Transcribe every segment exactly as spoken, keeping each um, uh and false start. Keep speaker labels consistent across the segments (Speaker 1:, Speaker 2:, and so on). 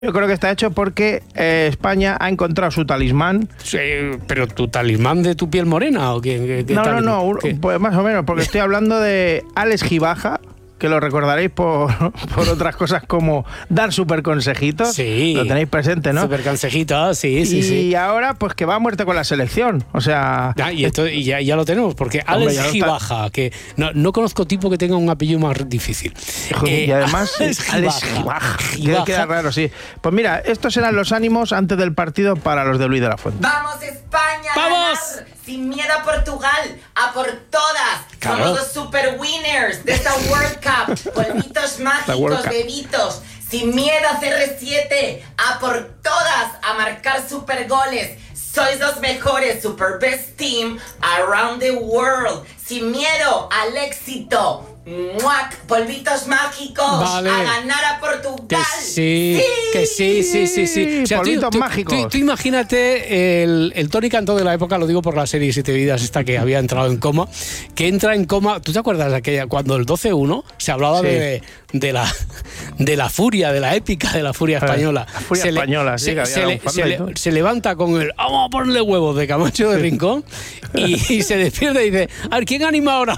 Speaker 1: Yo creo que está hecho porque eh, España ha encontrado su talismán.
Speaker 2: Sí, pero ¿tu talismán de tu piel morena o qué? qué, qué
Speaker 1: no,
Speaker 2: tal?
Speaker 1: no, no,
Speaker 2: ¿Qué?
Speaker 1: pues más o menos, porque estoy hablando de Alex Gibaja, que lo recordaréis por, por otras cosas como dar super consejitos.
Speaker 2: Sí.
Speaker 1: Lo tenéis presente, ¿no?
Speaker 2: Super consejitos, sí, sí,
Speaker 1: y
Speaker 2: sí.
Speaker 1: Y ahora, pues que va a muerte con la selección. O sea.
Speaker 2: Ah, y esto, y ya, ya lo tenemos, porque Alex
Speaker 1: Hombre,
Speaker 2: Gibaja, que no, no conozco tipo que tenga un apellido más difícil.
Speaker 1: Eh, y además,
Speaker 2: Alex
Speaker 1: Alex
Speaker 2: Gibaja.
Speaker 1: Gibaja. Queda raro, sí. Pues mira, estos eran los ánimos antes del partido para los de Luis de la Fuente.
Speaker 3: ¡Vamos, España!
Speaker 2: ¡Vamos!
Speaker 3: Ganar. Sin miedo a Portugal, a por todas.
Speaker 2: Claro.
Speaker 3: Somos los super winners de esta World Cup. Polvitos mágicos, bebitos. Sin miedo a C R siete, a por todas, a marcar super goles. Sois los mejores, super best team around the world. Sin miedo al éxito. ¡Muac! Polvitos mágicos.
Speaker 2: Vale.
Speaker 3: A ganar a Portugal.
Speaker 2: Que sí,
Speaker 3: ¡Sí!
Speaker 2: que sí, sí, sí, sí.
Speaker 1: Polvitos
Speaker 2: tú, tú,
Speaker 1: mágicos.
Speaker 2: Tú, tú imagínate el, el Tony Cantó de la época, lo digo por la serie Siete Vidas, esta que había entrado en coma, que entra en coma. ¿Tú te acuerdas de aquella, cuando el doce uno se hablaba sí. de, de, la, de la furia, de la épica de la furia española?
Speaker 1: La furia
Speaker 2: se
Speaker 1: española,
Speaker 2: le,
Speaker 1: sí,
Speaker 2: se,
Speaker 1: que
Speaker 2: se,
Speaker 1: había
Speaker 2: le, se, le, se levanta con el vamos a ponerle huevos de Camacho de Rincón y, y se despierta y dice, a ver, ¿quién anima ahora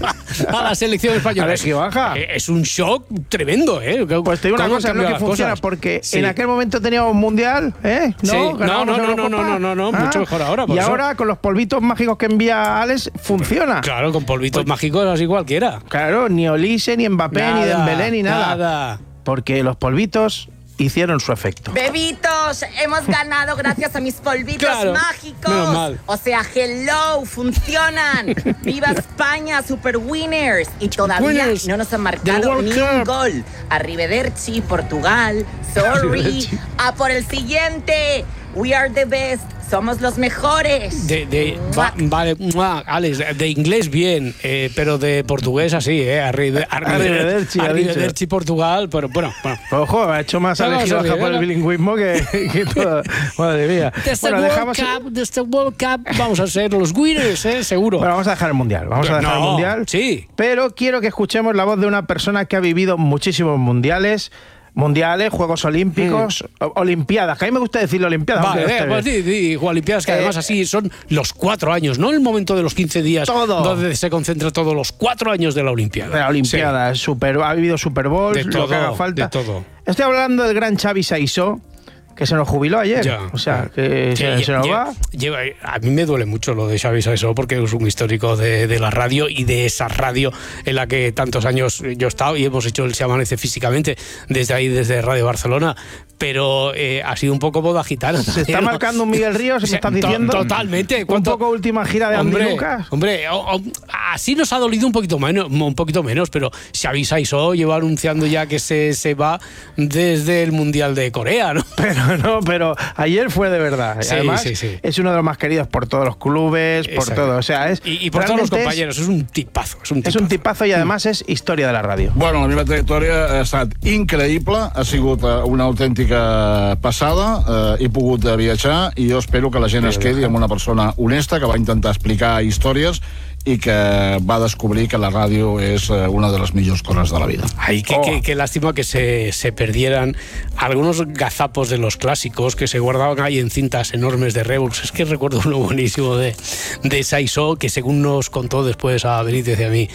Speaker 2: a la selección española?
Speaker 1: Baja.
Speaker 2: Es un shock tremendo, ¿eh?
Speaker 1: Pues te digo una cosa, no que funciona, cosas? Porque sí. en aquel momento teníamos mundial, ¿eh?
Speaker 2: ¿No? Sí. No, no, no, no, no, no, no,
Speaker 1: ah.
Speaker 2: mucho mejor ahora.
Speaker 1: Y
Speaker 2: eso.
Speaker 1: ahora, con los polvitos mágicos que envía Alex, funciona.
Speaker 2: Claro, con polvitos pues, mágicos así cualquiera.
Speaker 1: Claro, ni Olise, ni Mbappé,
Speaker 2: nada,
Speaker 1: ni Dembélé, ni nada.
Speaker 2: Nada.
Speaker 1: Porque los polvitos hicieron su efecto.
Speaker 3: Bebitos, hemos ganado gracias a mis polvitos
Speaker 2: claro,
Speaker 3: mágicos.
Speaker 2: Menos mal.
Speaker 3: O sea, hello, funcionan. Viva España, super winners. Y todavía
Speaker 2: winners.
Speaker 3: no nos han marcado ni un gol. Arrivederci, Portugal. Sorry. A por el siguiente. We are the best. Somos los mejores.
Speaker 2: De, de, va, vale, Alex, de inglés bien, eh, pero de portugués así, ¿eh? Arrive,
Speaker 1: arrivederci,
Speaker 2: arrivederci Portugal, pero bueno. bueno.
Speaker 1: Ojo, ha hecho más Alex Gibaja por el bilingüismo que, que todo. Madre mía.
Speaker 2: Desde
Speaker 1: bueno,
Speaker 2: World
Speaker 1: dejamos
Speaker 2: Cup, desde World Cup vamos a ser los winners, ¿eh? Seguro.
Speaker 1: Bueno, vamos a dejar el Mundial. Vamos a dejar
Speaker 2: no,
Speaker 1: el Mundial.
Speaker 2: Sí.
Speaker 1: Pero quiero que escuchemos la voz de una persona que ha vivido muchísimos mundiales. Mundiales, Juegos Olímpicos, mm. Olimpiadas, que a mí me gusta decir Olimpiadas.
Speaker 2: Vale, eh, pues sí, sí, Olimpiadas que eh, además así son los cuatro años, no el momento de los quince días
Speaker 1: todo.
Speaker 2: donde se concentra todos los cuatro años de la Olimpiada.
Speaker 1: De la Olimpiada, sí. super, ha vivido Super Bowl,
Speaker 2: de
Speaker 1: lo
Speaker 2: todo,
Speaker 1: que haga falta.
Speaker 2: De todo.
Speaker 1: Estoy hablando del gran Xavi Saissó, que se nos jubiló ayer. Ya. O sea, que sí, se, se nos
Speaker 2: lleva,
Speaker 1: va.
Speaker 2: Lleva, a mí me duele mucho lo de Xavi Saissó porque es un histórico de, de la radio y de esa radio en la que tantos años yo he estado y hemos hecho el Se Amanece físicamente desde ahí, desde Radio Barcelona. Pero eh, ha sido un poco boda gitana.
Speaker 1: Se está marcando un Miguel Ríos, ¿se me estás diciendo?
Speaker 2: Totalmente.
Speaker 1: Un poco última gira de
Speaker 2: hombre,
Speaker 1: Andy Lucas.
Speaker 2: Hombre, o, o, así nos ha dolido un poquito menos, un poquito menos, pero Xavi Saissó lleva anunciando ya que se, se va desde el Mundial de Corea, ¿no?
Speaker 1: Pero no, pero ayer fue de verdad.
Speaker 2: Sí,
Speaker 1: Además,
Speaker 2: sí, sí.
Speaker 1: es uno de los más queridos por todos los clubes, por
Speaker 2: Exacto.
Speaker 1: todo. O sea, es,
Speaker 2: y, y por todos los compañeros, es, es un tipazo. És un tipazo,
Speaker 1: és un tipazo i, además, és història de la ràdio.
Speaker 4: Bueno, la meva trajectòria ha estat increïble, ha sigut una autèntica passada, eh, he pogut viatjar i jo espero que la gent es quedi amb una persona honesta que va intentar explicar històries y que va a descubrir que la radio es una de las mejores cosas de la vida.
Speaker 2: Ay, qué, oh. qué, qué lástima que se, se perdieran algunos gazapos de los clásicos que se guardaban ahí en cintas enormes de Revolts. Es que recuerdo uno buenísimo de, de Saissó, que según nos contó después a Benítez y a mí,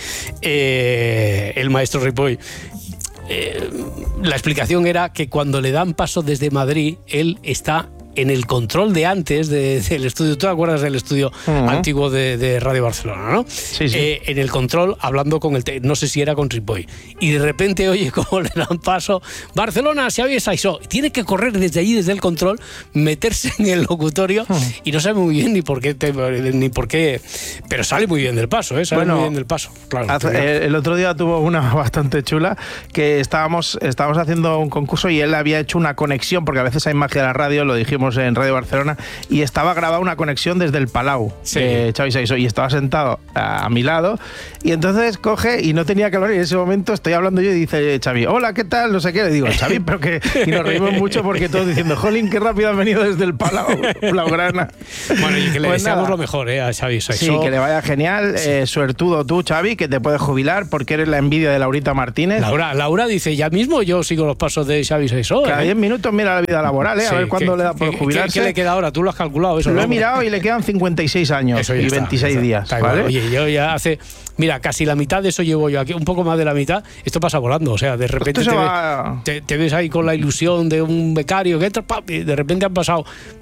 Speaker 2: eh, el maestro Ripoll, eh, la explicación era que cuando le dan paso desde Madrid, él está en el control de antes de, del estudio. ¿Tú te acuerdas del estudio uh-huh. antiguo de, de Radio Barcelona, no?
Speaker 1: Sí, sí.
Speaker 2: Eh, en el control, hablando con el... Te- no sé si era con Ripoll. Y de repente, oye, como le dan paso, Barcelona, Xavi Saissó. Tiene que correr desde allí, desde el control, meterse en el locutorio uh-huh. y no sabe muy bien ni por qué, te, ni por qué... Pero sale muy bien del paso, ¿eh? Sale bueno, muy bien del paso. Claro,
Speaker 1: hace, claro. El otro día tuvo una bastante chula, que estábamos, estábamos haciendo un concurso y él había hecho una conexión, porque a veces hay magia de la radio, lo dijimos estuvimos en Radio Barcelona y estaba grabada una conexión desde el Palau
Speaker 2: Sí.
Speaker 1: de Xavi Saissó, y estaba sentado a, a mi lado, y entonces coge y no tenía que hablar, y en ese momento estoy hablando yo y dice Xavi, hola, ¿qué tal? No sé qué, le digo, Xavi, pero que... Y nos reímos mucho porque todos diciendo, jolín, qué rápido has venido desde el Palau, Blaugrana.
Speaker 2: Bueno, y que le
Speaker 1: Pues
Speaker 2: deseamos
Speaker 1: nada.
Speaker 2: lo mejor, ¿eh? A Xavi Saissó.
Speaker 1: Sí, que le vaya genial, eh, suertudo tú, Xavi, que te puedes jubilar porque eres la envidia de Laurita Martínez.
Speaker 2: Laura, Laura dice, ya mismo yo sigo los pasos de Xavi Saissó.
Speaker 1: Cada
Speaker 2: ¿eh?
Speaker 1: diez minutos mira la vida laboral, ¿eh? A
Speaker 2: Sí,
Speaker 1: ver cuándo
Speaker 2: ¿qué-
Speaker 1: le da por
Speaker 2: qué-
Speaker 1: jubilarse.
Speaker 2: ¿Qué, qué le queda ahora? ¿Tú lo has calculado eso?
Speaker 1: Lo
Speaker 2: no?
Speaker 1: he mirado y le quedan cincuenta y seis años
Speaker 2: Eso ya
Speaker 1: y
Speaker 2: está,
Speaker 1: veintiséis
Speaker 2: ya está.
Speaker 1: días,
Speaker 2: Está
Speaker 1: ¿vale?
Speaker 2: igual. Oye, yo ya hace... Mira, casi la mitad de eso llevo yo aquí, un poco más de la mitad. Esto pasa volando, o sea, de repente
Speaker 1: Esto
Speaker 2: te,
Speaker 1: se
Speaker 2: ve-
Speaker 1: va-
Speaker 2: te- te ves ahí con la ilusión de un becario que entra, ¡pam! Y de repente han pasado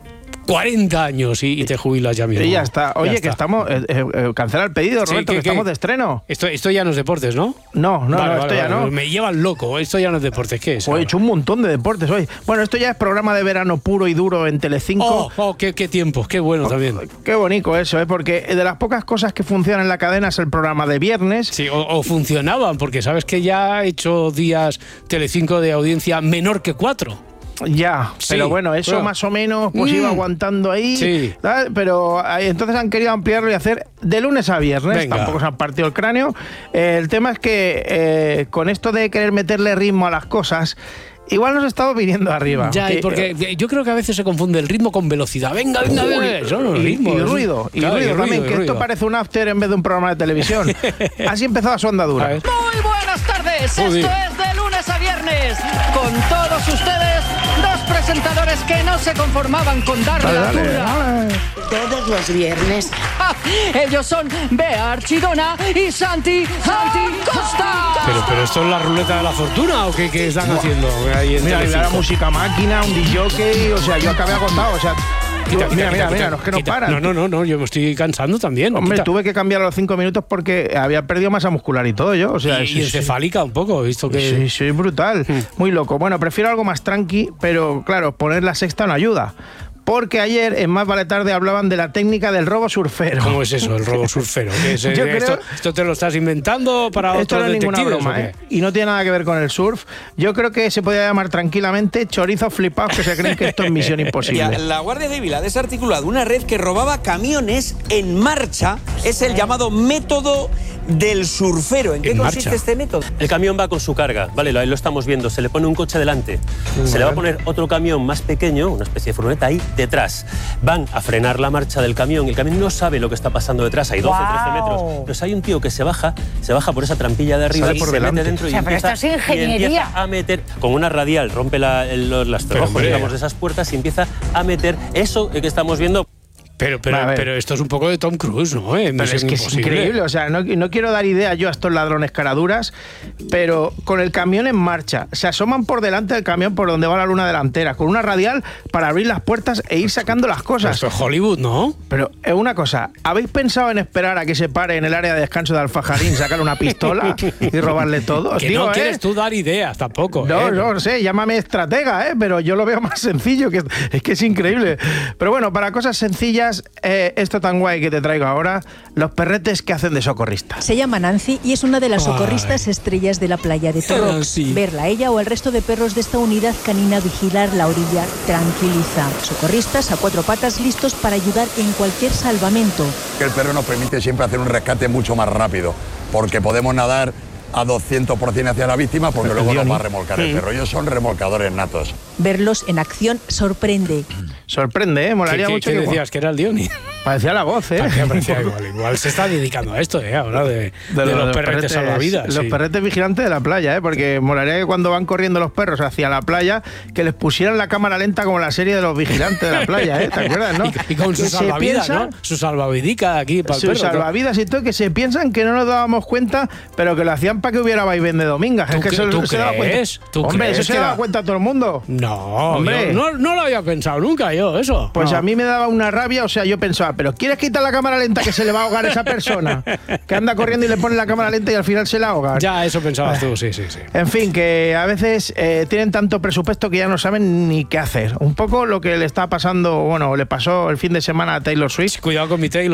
Speaker 2: cuarenta años y, y te jubilas ya mismo.
Speaker 1: Y ya está. Oye,
Speaker 2: Ya
Speaker 1: que
Speaker 2: está.
Speaker 1: estamos... Eh, eh, eh, cancela el pedido,
Speaker 2: Sí,
Speaker 1: Roberto,
Speaker 2: ¿qué-
Speaker 1: que
Speaker 2: qué?
Speaker 1: estamos de estreno.
Speaker 2: Esto, esto ya no es deportes, ¿no?
Speaker 1: No, no,
Speaker 2: Vale,
Speaker 1: no,
Speaker 2: vale,
Speaker 1: esto ya
Speaker 2: vale.
Speaker 1: no.
Speaker 2: Me llevan loco, esto ya no es deportes, ¿qué es?
Speaker 1: Hoy he
Speaker 2: ahora?
Speaker 1: hecho un montón de deportes hoy. Bueno, esto ya es programa de verano puro y duro en Telecinco.
Speaker 2: Oh, oh, qué, qué tiempo, qué bueno también.
Speaker 1: Qué bonito eso, ¿eh? Porque de las pocas cosas que funcionan en la cadena es el programa de viernes.
Speaker 2: Sí, o, o funcionaban, porque sabes que ya ha hecho días Telecinco de audiencia menor que cuatro.
Speaker 1: Ya,
Speaker 2: Sí,
Speaker 1: pero bueno, eso
Speaker 2: bueno.
Speaker 1: más o menos pues
Speaker 2: Mm.
Speaker 1: iba aguantando ahí.
Speaker 2: Sí.
Speaker 1: ¿sabes? Pero eh, entonces han querido ampliarlo y hacer de lunes a viernes.
Speaker 2: Venga.
Speaker 1: Tampoco se han partido el cráneo. Eh, el tema es que eh, con esto de querer meterle ritmo a las cosas, igual nos estamos viniendo arriba.
Speaker 2: Ya, y
Speaker 1: Que,
Speaker 2: porque yo creo que a veces se confunde el ritmo con velocidad. Venga, venga,
Speaker 1: Uy,
Speaker 2: venga. Eso no es
Speaker 1: y,
Speaker 2: ritmo.
Speaker 1: y
Speaker 2: es-
Speaker 1: ruido, y
Speaker 2: Claro,
Speaker 1: ruido también,
Speaker 2: y
Speaker 1: que
Speaker 2: ruido.
Speaker 1: esto parece un after en vez de un programa de televisión. Así empezaba su andadura.
Speaker 2: A ver.
Speaker 5: Muy buenas tardes,
Speaker 2: Joder.
Speaker 5: esto es de lunes a viernes. Con todos ustedes, dos presentadores que no se conformaban con darle
Speaker 1: Dale,
Speaker 5: la
Speaker 1: dale,
Speaker 5: turra.
Speaker 1: dale.
Speaker 3: Todos los viernes.
Speaker 5: ¡Ja! Ellos son Bea Archidona y Santi, Santi Costa.
Speaker 2: Pero, pero esto es la ruleta de la fortuna, ¿o qué, qué están haciendo? Ahí en
Speaker 1: Mira, y la
Speaker 2: Telecinco?
Speaker 1: música máquina, un disjockey, o sea, yo acabé agotado, o sea,
Speaker 2: Quita,
Speaker 1: mira,
Speaker 2: quita,
Speaker 1: mira,
Speaker 2: quita,
Speaker 1: mira,
Speaker 2: quita,
Speaker 1: no es que no
Speaker 2: quita.
Speaker 1: paran.
Speaker 2: No, no, no, no, yo me estoy cansando también.
Speaker 1: Hombre,
Speaker 2: Quita.
Speaker 1: tuve que cambiar a los cinco minutos porque había perdido masa muscular y todo yo, o sea,
Speaker 2: y,
Speaker 1: sí,
Speaker 2: y
Speaker 1: sí.
Speaker 2: encefálica un poco, he visto que...
Speaker 1: Sí, sí, brutal, muy loco. Bueno, prefiero algo más tranqui, pero claro, poner la sexta no ayuda. Porque ayer en Más Vale Tarde hablaban de la técnica del robo surfero.
Speaker 2: ¿Cómo es eso, el robo surfero? ¿Qué es,
Speaker 1: Yo
Speaker 2: eh,
Speaker 1: creo-
Speaker 2: esto, ¿Esto te lo estás inventando para
Speaker 1: Esto
Speaker 2: otros
Speaker 1: no es ninguna
Speaker 2: detectives
Speaker 1: broma,
Speaker 2: o qué?
Speaker 1: ¿eh? Y no tiene nada que ver con el surf. Yo creo que se podría llamar tranquilamente chorizos flipados que se creen que esto es misión imposible.
Speaker 6: La Guardia Civil ha desarticulado una red que robaba camiones en marcha. Es el llamado método del surfero. ¿En qué
Speaker 2: En
Speaker 6: consiste
Speaker 2: marcha.
Speaker 6: este método?
Speaker 7: El camión va con su carga, vale, ahí lo estamos viendo. Se le pone un coche delante, se le va a poner otro camión más pequeño, una especie de furgoneta ahí detrás. Van a frenar la marcha del camión. El camión no sabe lo que está pasando detrás. Hay doce, trece metros. Entonces hay un tío que se baja, se baja por esa trampilla de arriba
Speaker 1: Sale
Speaker 7: y
Speaker 1: por
Speaker 7: se
Speaker 1: delante.
Speaker 7: mete dentro
Speaker 8: O sea,
Speaker 7: y,
Speaker 8: pero
Speaker 7: empieza,
Speaker 8: esto es
Speaker 7: y
Speaker 8: ingeniería.
Speaker 7: empieza a meter con una radial, rompe la, el, los las
Speaker 2: Pero,
Speaker 7: cerrojos,
Speaker 2: hombre.
Speaker 7: digamos, de esas puertas y empieza a meter eso que estamos viendo.
Speaker 2: Pero, pero,
Speaker 1: A ver.
Speaker 2: pero esto es un poco de Tom Cruise, ¿no? Eh,
Speaker 1: Pero
Speaker 2: Misión
Speaker 1: es que es
Speaker 2: Imposible.
Speaker 1: increíble, o sea, no, no quiero dar idea yo a estos ladrones caraduras, pero con el camión en marcha, se asoman por delante del camión por donde va la luna delantera, con una radial para abrir las puertas e ir sacando las
Speaker 2: Pero
Speaker 1: cosas.
Speaker 2: esto es Hollywood, ¿no?
Speaker 1: Pero es una cosa, ¿habéis pensado en esperar a que se pare en el área de descanso de Alfajarín, sacarle una pistola y robarle todo? Os
Speaker 2: Que
Speaker 1: digo,
Speaker 2: no
Speaker 1: ¿eh?
Speaker 2: quieres tú dar ideas tampoco.
Speaker 1: No,
Speaker 2: ¿eh?
Speaker 1: no sé, llámame estratega, ¿eh? Pero yo lo veo más sencillo, que es que es increíble. Pero bueno, para cosas sencillas, eh, esto tan guay que te traigo ahora, los perretes que hacen de socorrista.
Speaker 9: Se llama Nancy y es una de las
Speaker 2: Ay.
Speaker 9: socorristas estrellas de la playa de Torrox.
Speaker 2: Nancy.
Speaker 9: Verla a ella o al resto de perros de esta unidad canina vigilar la orilla tranquiliza. Socorristas a cuatro patas listos para ayudar en cualquier salvamento.
Speaker 10: El perro nos permite siempre hacer un rescate mucho más rápido, porque podemos nadar a doscientos por ciento hacia la víctima, porque luego nos va a remolcar el perro. Ellos son remolcadores natos.
Speaker 9: Verlos en acción sorprende.
Speaker 1: Sorprende, ¿eh?
Speaker 2: ¿Qué,
Speaker 1: Molaría
Speaker 2: qué-
Speaker 1: mucho
Speaker 2: qué
Speaker 1: que...
Speaker 2: decías? ¿Que era el Dioni?
Speaker 1: Parecía la voz, ¿eh?
Speaker 2: Parecía, parecía igual, igual. Se está dedicando a esto, ¿eh? Ahora de, de los, perretes salvavidas.
Speaker 1: Los
Speaker 2: sí.
Speaker 1: perretes vigilantes de la playa, ¿eh? Porque molaría que cuando van corriendo los perros hacia la playa, que les pusieran la cámara lenta como la serie de los vigilantes de la playa, ¿eh? ¿Te acuerdas, no?
Speaker 2: Y, y con
Speaker 1: Que
Speaker 2: su
Speaker 1: se
Speaker 2: salvavidas,
Speaker 1: piensa-
Speaker 2: ¿no? Su salvavidica aquí para el
Speaker 1: Sus
Speaker 2: perro.
Speaker 1: salvavidas y todo, que se piensan que no nos dábamos cuenta, pero que lo hacían para que hubiera vaivén de domingas.
Speaker 2: ¿Tú
Speaker 1: Es que
Speaker 2: cre-
Speaker 1: eso
Speaker 2: tú
Speaker 1: se daba cuenta.
Speaker 2: crees? ¿Tú
Speaker 1: Hombre,
Speaker 2: crees
Speaker 1: eso se
Speaker 2: que
Speaker 1: daba
Speaker 2: la-
Speaker 1: cuenta todo el mundo.
Speaker 2: No,
Speaker 1: Hombre.
Speaker 2: yo no, no lo había pensado nunca yo, eso.
Speaker 1: Pues
Speaker 2: No.
Speaker 1: a mí me daba una rabia, o sea, yo pensaba, pero ¿quieres quitar la cámara lenta que se le va a ahogar a esa persona? Que anda corriendo y le pone la cámara lenta y al final se la ahoga.
Speaker 2: Ya, eso pensabas tú, sí, sí, sí.
Speaker 1: En fin, que a veces eh, tienen tanto presupuesto que ya no saben ni qué hacer. Un poco lo que le está pasando, bueno, le pasó el fin de semana a Taylor Swift.
Speaker 2: Cuidado con mi Taylor, ¿eh?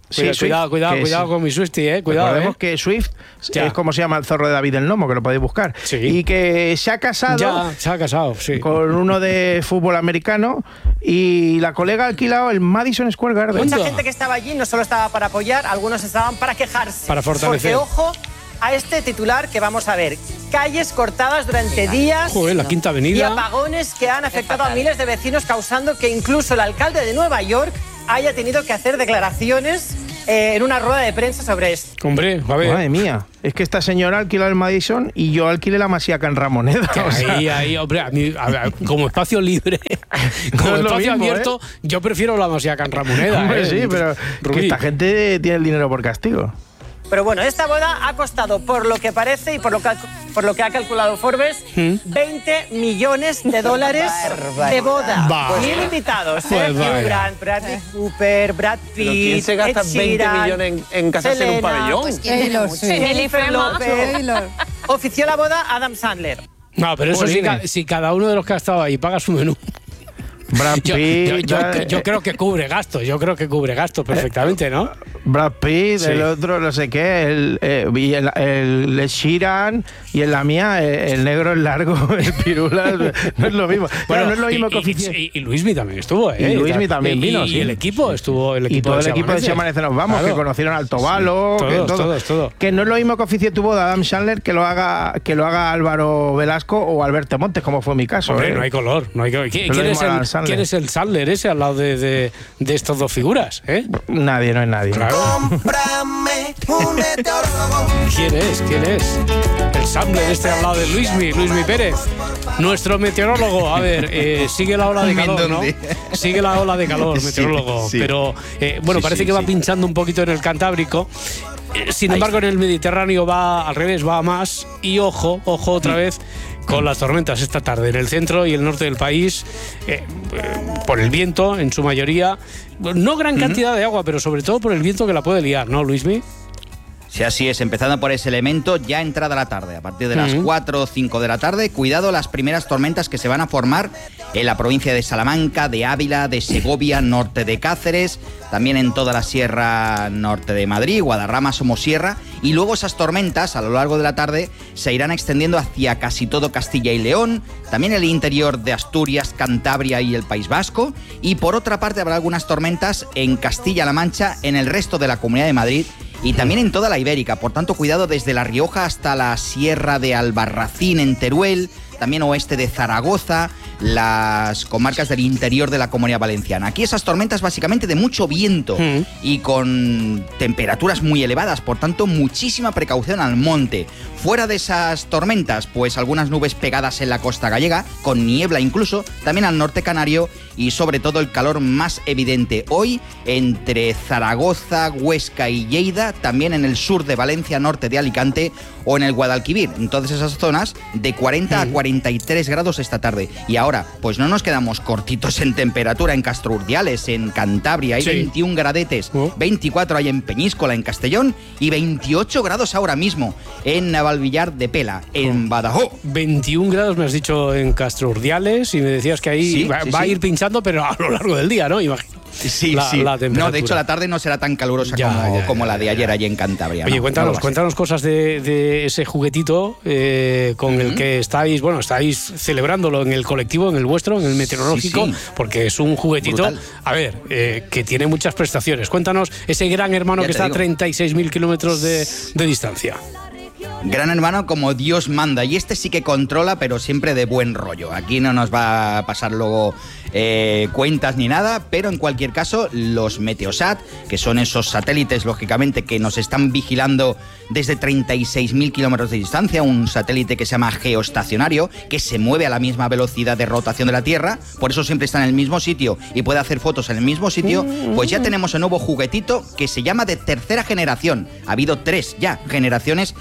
Speaker 1: Sí,
Speaker 2: Cuidado,
Speaker 1: Swift,
Speaker 2: cuidado, cuidado,
Speaker 1: que
Speaker 2: cuidado
Speaker 1: sí.
Speaker 2: con mi Swifty, eh. Cuidado,
Speaker 1: Recordemos
Speaker 2: eh.
Speaker 1: que Swift
Speaker 2: Ya.
Speaker 1: es como se llama el zorro de David el Nomo, que lo podéis buscar.
Speaker 2: Sí.
Speaker 1: Y que se ha casado
Speaker 2: Ya, se ha casado, sí.
Speaker 1: con uno de fútbol americano y la colega ha alquilado el Madison Square Garden.
Speaker 8: Mucha gente que estaba allí no solo estaba para apoyar, algunos estaban para quejarse.
Speaker 2: Para fortalecer.
Speaker 8: Porque, ojo, a este titular que vamos a ver. Calles cortadas durante días.
Speaker 2: Joder, la Quinta
Speaker 8: Y
Speaker 2: Avenida.
Speaker 8: apagones que han afectado a miles de vecinos, causando que incluso el alcalde de Nueva York haya tenido que hacer declaraciones eh, en una rueda de prensa sobre esto.
Speaker 2: Hombre, a ver.
Speaker 1: Madre mía, es que esta señora alquila el Madison y yo alquilé la Masía en Ramoneda. O sea,
Speaker 2: Ahí, ahí, hombre, a mí, a ver, como espacio libre, como
Speaker 1: No es lo
Speaker 2: espacio
Speaker 1: mismo,
Speaker 2: abierto, yo prefiero la Masía Can Ramoneda.
Speaker 1: hombre,
Speaker 2: eh.
Speaker 1: sí, pero
Speaker 2: Rubí.
Speaker 1: que esta gente tiene el dinero por castigo.
Speaker 8: Pero bueno, esta boda ha costado, por lo que parece y por lo que, por lo que ha calculado Forbes, veinte millones de dólares de boda.
Speaker 2: Va.
Speaker 8: Mil invitados.
Speaker 2: Pues
Speaker 8: ¿eh?
Speaker 2: vaya.
Speaker 8: Hugh Grant, Bradley Cooper, Brad Pitt,
Speaker 11: ¿Pero quién se gasta
Speaker 8: Ed
Speaker 11: veinte
Speaker 8: Sheeran,
Speaker 11: millones en, en casarse en un
Speaker 8: Selena,
Speaker 11: pabellón?
Speaker 8: pues, ¿quién tiene mucho? Jennifer López. Ofició la boda Adam Sandler.
Speaker 2: No, pero eso sí,
Speaker 1: Jolines.
Speaker 2: ca- si cada uno de los que ha estado ahí paga su menú.
Speaker 1: Brad
Speaker 2: Yo,
Speaker 1: Pitt,
Speaker 2: yo- yo-
Speaker 1: eh,
Speaker 2: yo creo que cubre gastos, yo creo que cubre gastos perfectamente, ¿no?
Speaker 1: Brad Pitt,
Speaker 2: Sí.
Speaker 1: el otro, no sé qué, el, eh, y el, el Ed Sheeran, y en la mía, el, el negro, el largo, el pirula, no es lo mismo. Bueno, no es lo mismo
Speaker 2: y,
Speaker 1: que
Speaker 2: y,
Speaker 1: oficie.
Speaker 2: y, y Luismi también estuvo, ¿eh?
Speaker 1: Y Luismi también
Speaker 2: Y-
Speaker 1: vino,
Speaker 2: y,
Speaker 1: sí.
Speaker 2: Y el equipo estuvo, el equipo
Speaker 1: Y todo
Speaker 2: de
Speaker 1: el
Speaker 2: Se
Speaker 1: equipo de
Speaker 2: Amanece.
Speaker 1: Si Amanece Nos Vamos,
Speaker 2: Claro.
Speaker 1: que conocieron al Tobalo,
Speaker 2: Sí,
Speaker 1: que
Speaker 2: todos,
Speaker 1: todo.
Speaker 2: todos, todos.
Speaker 1: Que no es lo mismo que oficie tu boda Adam Sandler que lo haga que lo haga Álvaro Velasco o Alberto Montes, como fue mi caso.
Speaker 2: Hombre,
Speaker 1: ¿eh?
Speaker 2: no hay color, no hay color. ¿Quién,
Speaker 1: No
Speaker 2: quién
Speaker 1: le
Speaker 2: es
Speaker 1: mola
Speaker 2: el,
Speaker 1: al Sandler.
Speaker 2: quién es el Sandler ese al lado de, de, de estas dos figuras? ¿eh?
Speaker 1: Nadie, no es nadie.
Speaker 2: Claro. ¿Quién es? ¿Quién es? El Sandler este al lado de Luismi, Luismi Pérez. Nuestro meteorólogo. A ver, eh, sigue la ola de calor, ¿no? Sigue la ola de calor,
Speaker 12: Sí,
Speaker 2: meteorólogo.
Speaker 12: sí.
Speaker 2: Pero, eh, bueno,
Speaker 12: Sí,
Speaker 2: parece
Speaker 12: sí,
Speaker 2: que va
Speaker 12: sí.
Speaker 2: pinchando un poquito en el Cantábrico. Eh, Sin embargo, en el Mediterráneo va al revés, va a más. Y ojo, ojo otra vez con las tormentas esta tarde en el centro y el norte del país, eh, eh, por el viento en su mayoría. No gran cantidad de agua, pero sobre todo por el viento que la puede liar, ¿no, Luismi?
Speaker 12: Sí, así es, empezando por ese elemento, ya entrada la tarde, a partir de las
Speaker 2: Ujú.
Speaker 12: cuatro o cinco de la tarde, cuidado las primeras tormentas que se van a formar en la provincia de Salamanca, de Ávila, de Segovia, norte de Cáceres, también en toda la sierra norte de Madrid, Guadarrama, Somosierra, y luego esas tormentas a lo largo de la tarde se irán extendiendo hacia casi todo Castilla y León, también el interior de Asturias, Cantabria y el País Vasco, y por otra parte habrá algunas tormentas en Castilla-La Mancha, en el resto de la Comunidad de Madrid, y también en toda la Ibérica. Por tanto, cuidado desde La Rioja hasta la Sierra de Albarracín en Teruel, también oeste de Zaragoza, las comarcas del interior de la Comunidad Valenciana. Aquí esas tormentas básicamente de mucho viento
Speaker 2: Mm.
Speaker 12: y con temperaturas muy elevadas, por tanto muchísima precaución al monte. Fuera de esas tormentas, pues algunas nubes pegadas en la costa gallega, con niebla incluso, también al norte canario y sobre todo el calor más evidente hoy entre Zaragoza, Huesca y Lleida, también en el sur de Valencia, norte de Alicante o en el Guadalquivir. En todas esas zonas de cuarenta a cuarenta y tres grados esta tarde. Y ahora, pues no nos quedamos cortitos en temperatura en Castro Urdiales, en Cantabria hay
Speaker 2: Sí.
Speaker 12: veintiún gradetes,
Speaker 2: Oh.
Speaker 12: veinticuatro hay en Peñíscola, en Castellón y veintiocho grados ahora mismo en Navalvillar de Pela, en Badajoz.
Speaker 2: veintiún grados me has dicho en Castro Urdiales y me decías que ahí
Speaker 12: Sí,
Speaker 2: va,
Speaker 12: sí,
Speaker 2: va a
Speaker 12: sí.
Speaker 2: ir pinchando, pero a lo largo del día, ¿no? Imagino.
Speaker 12: Sí,
Speaker 2: La-
Speaker 12: sí.
Speaker 2: la
Speaker 12: no,
Speaker 2: temperatura.
Speaker 12: de hecho la tarde no será tan calurosa
Speaker 2: Ya,
Speaker 12: como,
Speaker 2: ya,
Speaker 12: como
Speaker 2: ya,
Speaker 12: la de
Speaker 2: ya,
Speaker 12: ayer
Speaker 2: ya.
Speaker 12: allí en Cantabria.
Speaker 2: Oye,
Speaker 12: no, no
Speaker 2: cuéntanos,
Speaker 12: lo va a ser.
Speaker 2: cuéntanos cosas de, de ese juguetito eh, con el que estáis, bueno, estáis celebrándolo en el colectivo, en el vuestro, en el meteorológico,
Speaker 12: Sí, sí.
Speaker 2: porque es un juguetito,
Speaker 12: Brutal.
Speaker 2: a ver, eh, que tiene muchas prestaciones. Cuéntanos ese gran hermano
Speaker 12: Ya
Speaker 2: que
Speaker 12: te
Speaker 2: está a
Speaker 12: digo.
Speaker 2: treinta y seis mil kilómetros de, de distancia.
Speaker 12: Gran hermano como Dios manda. Y este sí que controla, pero siempre de buen rollo. Aquí no nos va a pasar luego eh, cuentas ni nada, pero en cualquier caso, los Meteosat, que son esos satélites, lógicamente, que nos están vigilando desde treinta y seis mil kilómetros de distancia, un satélite que se llama geoestacionario, que se mueve a la misma velocidad de rotación de la Tierra, por eso siempre está en el mismo sitio y puede hacer fotos en el mismo sitio, pues ya tenemos un nuevo juguetito que se llama de tercera generación. Ha habido tres ya generaciones de Meteosat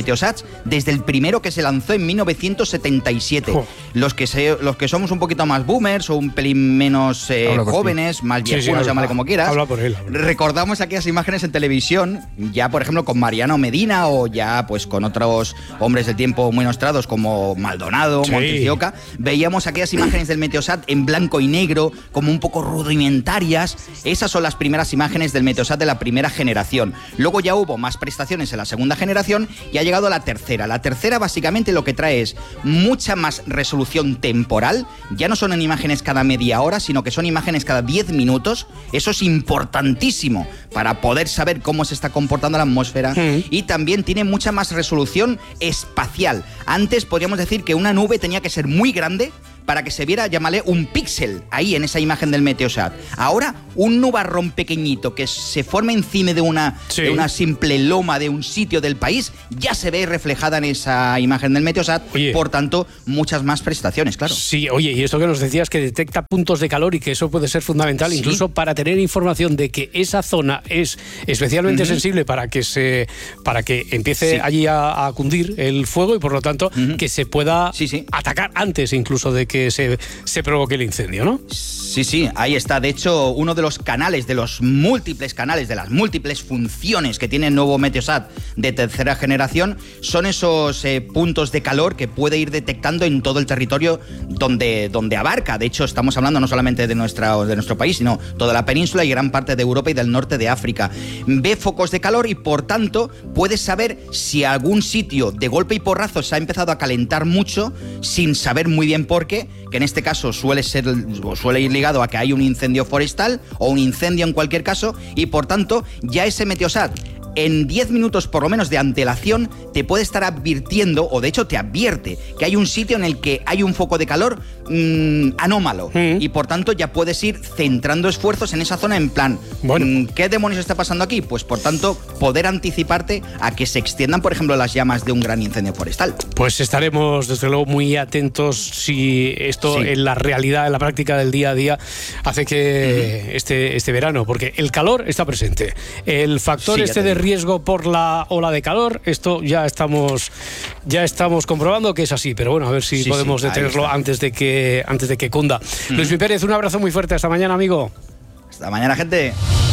Speaker 12: Meteosats desde el primero que se lanzó en mil novecientos setenta y siete. Oh. Los, que se, los que somos un poquito más boomers o un pelín menos eh, jóvenes, más viejunos, sí, sí, llámale como quieras,
Speaker 2: habla por él, habla.
Speaker 12: recordamos aquellas imágenes en televisión, ya por ejemplo con Mariano Medina o ya pues con otros hombres del tiempo muy nostrados como Maldonado, sí. Montes de Oca. Veíamos aquellas imágenes del Meteosat en blanco y negro, como un poco rudimentarias. Esas son las primeras imágenes del Meteosat de la primera generación. Luego ya hubo más prestaciones en la segunda generación y ha llegado la tercera. La tercera básicamente lo que trae es mucha más resolución temporal. Ya no son en imágenes cada media hora, sino que son imágenes cada diez minutos. Eso es importantísimo para poder saber cómo se está comportando la atmósfera. Mm. Y también tiene mucha más resolución espacial. Antes podríamos decir que una nube tenía que ser muy grande para que se viera, llámale, un píxel ahí en esa imagen del Meteosat. Ahora, un nubarrón pequeñito que se forma encima de una, sí. de una simple loma de un sitio del país, ya se ve reflejada en esa imagen del Meteosat. Oye. Por tanto, muchas más prestaciones, claro.
Speaker 2: Sí, oye, y esto que nos decías que detecta puntos de calor y que eso puede ser fundamental, sí. incluso para tener información de que esa zona es especialmente uh-huh. sensible para que se para que empiece sí. allí a, a cundir el fuego y por lo tanto uh-huh. que se pueda sí, sí. atacar antes incluso de que que se, se provoque el incendio, ¿no?
Speaker 12: Sí, sí, ahí está. De hecho, uno de los canales, de los múltiples canales, de las múltiples funciones que tiene el nuevo Meteosat de tercera generación, son esos eh, puntos de calor que puede ir detectando en todo el territorio donde, donde abarca. De hecho, estamos hablando no solamente de, nuestra, de nuestro país, sino toda la península y gran parte de Europa y del norte de África. Ve focos de calor y, por tanto, puedes saber si algún sitio de golpe y porrazo se ha empezado a calentar mucho sin saber muy bien por qué, que en este caso suele ser o suele ir ligado a que hay un incendio forestal o un incendio en cualquier caso, y por tanto ya ese Meteosat en diez minutos por lo menos de antelación te puede estar advirtiendo, o de hecho te advierte, que hay un sitio en el que hay un foco de calor mmm, anómalo. Mm. Y por tanto ya puedes ir centrando esfuerzos en esa zona en plan, bueno. ¿qué demonios está pasando aquí? Pues por tanto poder anticiparte a que se extiendan, por ejemplo, las llamas de un gran incendio forestal.
Speaker 2: Pues estaremos desde luego muy atentos si esto sí. en la realidad, en la práctica del día a día hace que uh-huh. este, este verano, porque el calor está presente. El factor sí, este de riesgo por la ola de calor, esto ya estamos ya estamos comprobando que es así, pero bueno, a ver si sí, podemos sí, detenerlo antes de que antes de que cunda. Mm. Luis Mi Pérez, un abrazo muy fuerte, hasta mañana, amigo.
Speaker 12: Hasta mañana, gente.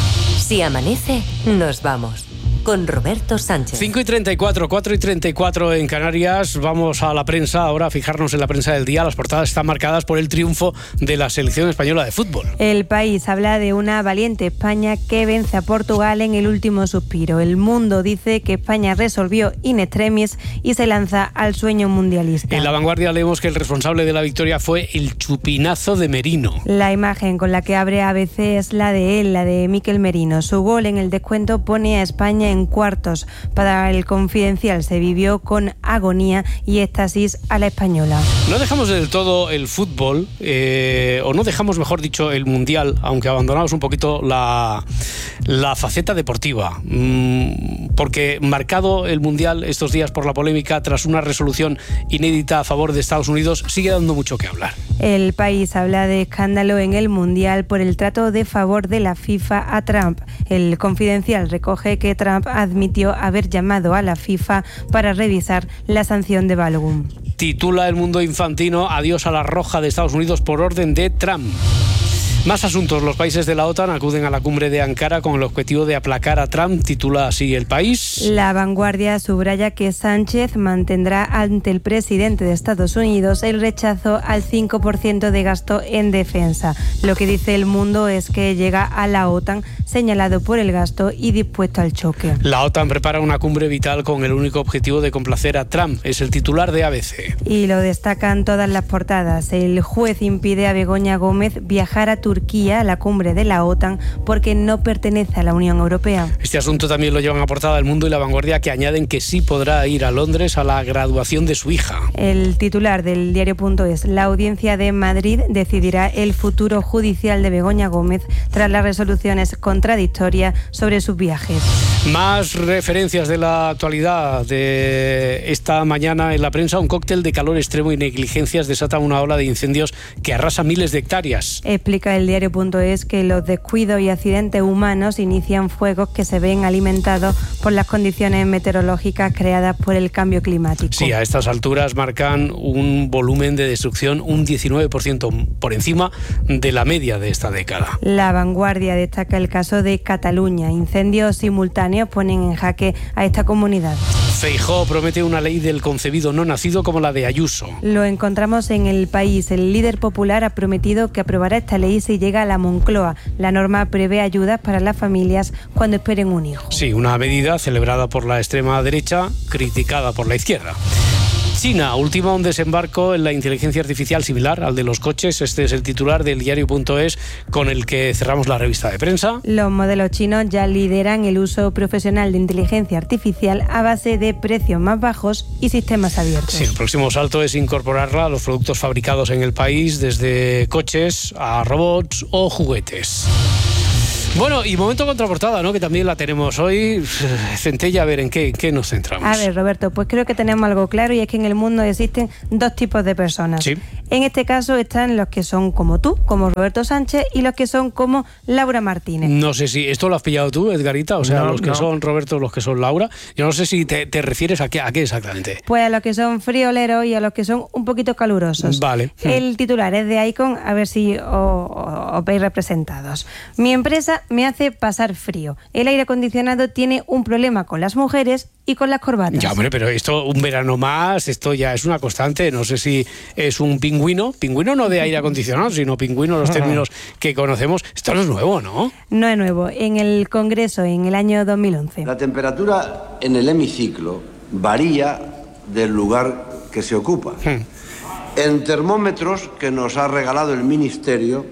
Speaker 11: Si amanece, nos vamos. Con Roberto Sánchez.
Speaker 2: cinco y treinta y cuatro, cuatro y treinta y cuatro en Canarias. Vamos a la prensa ahora, a fijarnos en la prensa del día. Las portadas están marcadas por el triunfo de la selección española de fútbol.
Speaker 13: El País habla de una valiente España que vence a Portugal en el último suspiro. El Mundo dice que España resolvió in extremis y se lanza al sueño mundialista.
Speaker 2: En La Vanguardia leemos que el responsable de la victoria fue el chupinazo de Merino.
Speaker 13: La imagen con la que abre A B C es la de él, la de Mikel Merino. Su gol en el descuento pone a España en en cuartos. Para el Confidencial se vivió con agonía y éxtasis a la española.
Speaker 2: No dejamos del todo el fútbol, eh, o no dejamos, mejor dicho, el mundial, aunque abandonamos un poquito la, la faceta deportiva, mm, porque marcado el mundial estos días por la polémica tras una resolución inédita a favor de Estados Unidos, sigue dando mucho que hablar.
Speaker 13: El País habla de escándalo en el mundial por el trato de favor de la FIFA a Trump. El Confidencial recoge que Trump admitió haber llamado a la FIFA para revisar la sanción de Balogun.
Speaker 2: Titula El Mundo Infantino: adiós a la roja de Estados Unidos por orden de Trump. Más asuntos. Los países de la OTAN acuden a la cumbre de Ankara con el objetivo de aplacar a Trump, titula así El País.
Speaker 13: La Vanguardia subraya que Sánchez mantendrá ante el presidente de Estados Unidos el rechazo al cinco por ciento de gasto en defensa. Lo que dice El Mundo es que llega a la OTAN señalado por el gasto y dispuesto al choque.
Speaker 2: La OTAN prepara una cumbre vital con el único objetivo de complacer a Trump. Es el titular de A B C.
Speaker 13: Y lo destacan todas las portadas. El juez impide a Begoña Gómez viajar a Turquía Turquía a la cumbre de la OTAN porque no pertenece a la Unión Europea.
Speaker 2: Este asunto también lo llevan a portada El Mundo y La Vanguardia, que añaden que sí podrá ir a Londres a la graduación de su hija.
Speaker 13: El titular del diario.es: la audiencia de Madrid decidirá el futuro judicial de Begoña Gómez tras las resoluciones contradictorias sobre sus viajes.
Speaker 2: Más referencias de la actualidad de esta mañana en la prensa. Un cóctel de calor extremo y negligencias desata una ola de incendios que arrasa miles de hectáreas.
Speaker 13: Explica el diario punto es que los descuidos y accidentes humanos inician fuegos que se ven alimentados por las condiciones meteorológicas creadas por el cambio climático.
Speaker 2: Sí, a estas alturas marcan un volumen de destrucción un diecinueve por ciento por encima de la media de esta década.
Speaker 13: La Vanguardia destaca el caso de Cataluña. Incendios simultáneos ponen en jaque a esta comunidad.
Speaker 2: Feijóo promete una ley del concebido no nacido como la de Ayuso.
Speaker 13: Lo encontramos en El País. El líder popular ha prometido que aprobará esta ley si llega a la Moncloa. La norma prevé ayudas para las familias cuando esperen un hijo.
Speaker 2: Sí, una medida celebrada por la extrema derecha, criticada por la izquierda. China ultima un desembarco en la inteligencia artificial similar al de los coches. Este es el titular del diario punto es con el que cerramos la revista de prensa.
Speaker 13: Los modelos chinos ya lideran el uso profesional de inteligencia artificial a base de precios más bajos y sistemas abiertos.
Speaker 2: Sí, el próximo salto es incorporarla a los productos fabricados en el país, desde coches a robots o juguetes. Bueno, y momento contraportada, ¿no? Que también la tenemos hoy. Centella, a ver, ¿en qué, qué nos centramos?
Speaker 13: A ver, Roberto, pues creo que tenemos algo claro y es que en el mundo existen dos tipos de personas.
Speaker 2: Sí.
Speaker 13: En este caso están los que son como tú, como Roberto Sánchez, y los que son como Laura Martínez.
Speaker 2: No sé si esto lo has pillado tú, Edgarita, o sea,
Speaker 1: No,
Speaker 2: los que
Speaker 1: no.
Speaker 2: son Roberto, los que son Laura. Yo no sé si te, te refieres a qué, a qué exactamente.
Speaker 13: Pues a los que son frioleros y a los que son un poquito calurosos.
Speaker 2: Vale.
Speaker 13: El titular es de Icon, a ver si os, os veis representados. Mi empresa me hace pasar frío. El aire acondicionado tiene un problema con las mujeres y con las corbatas.
Speaker 2: Ya, hombre, pero esto, un verano más, esto ya es una constante. No sé si es un pingüino, pingüino no de aire acondicionado, sino pingüino, los términos que conocemos. Esto no es nuevo, ¿no?
Speaker 13: No es nuevo. En el Congreso, en el año dos mil once.
Speaker 14: La temperatura en el hemiciclo varía del lugar que se ocupa. En termómetros que nos ha regalado el Ministerio,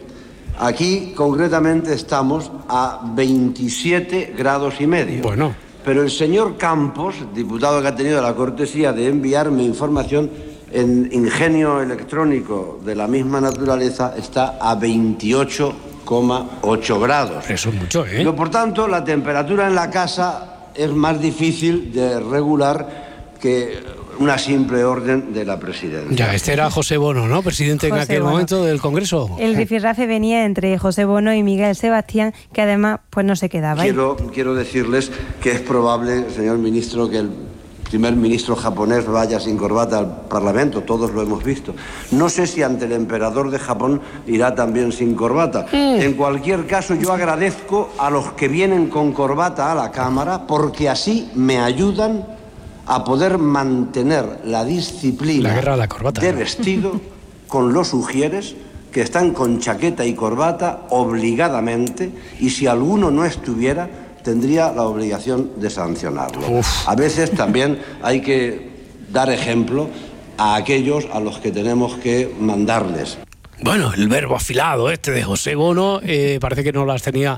Speaker 14: aquí concretamente estamos a veintisiete grados y medio.
Speaker 2: Bueno.
Speaker 14: Pero el señor Campos, diputado que ha tenido la cortesía de enviarme información en Ingenio Electrónico de la misma naturaleza, está a veintiocho coma ocho grados.
Speaker 2: Eso es mucho, ¿eh?
Speaker 14: Pero, por tanto, la temperatura en la casa es más difícil de regular que una simple orden de la presidencia.
Speaker 2: Ya, este era José Bono, ¿no? Presidente en
Speaker 13: José
Speaker 2: aquel
Speaker 13: Bono.
Speaker 2: momento del Congreso.
Speaker 13: El rifirrafe venía entre José Bono y Miguel Sebastián, que además pues no se quedaba ahí.
Speaker 14: Quiero, quiero decirles que es probable, señor ministro, que el primer ministro japonés vaya sin corbata al Parlamento, todos lo hemos visto. No sé si ante el emperador de Japón irá también sin corbata. Mm. En cualquier caso, yo agradezco a los que vienen con corbata a la Cámara, porque así me ayudan a poder mantener la disciplina
Speaker 2: la guerra de, la corbata,
Speaker 14: de
Speaker 2: ¿no?
Speaker 14: vestido con los ujieres, que están con chaqueta y corbata obligadamente, y si alguno no estuviera, tendría la obligación de sancionarlo. Uf. A veces también hay que dar ejemplo a aquellos a los que tenemos que mandarles.
Speaker 2: Bueno, el verbo afilado este de José Bono, eh, parece que no las tenía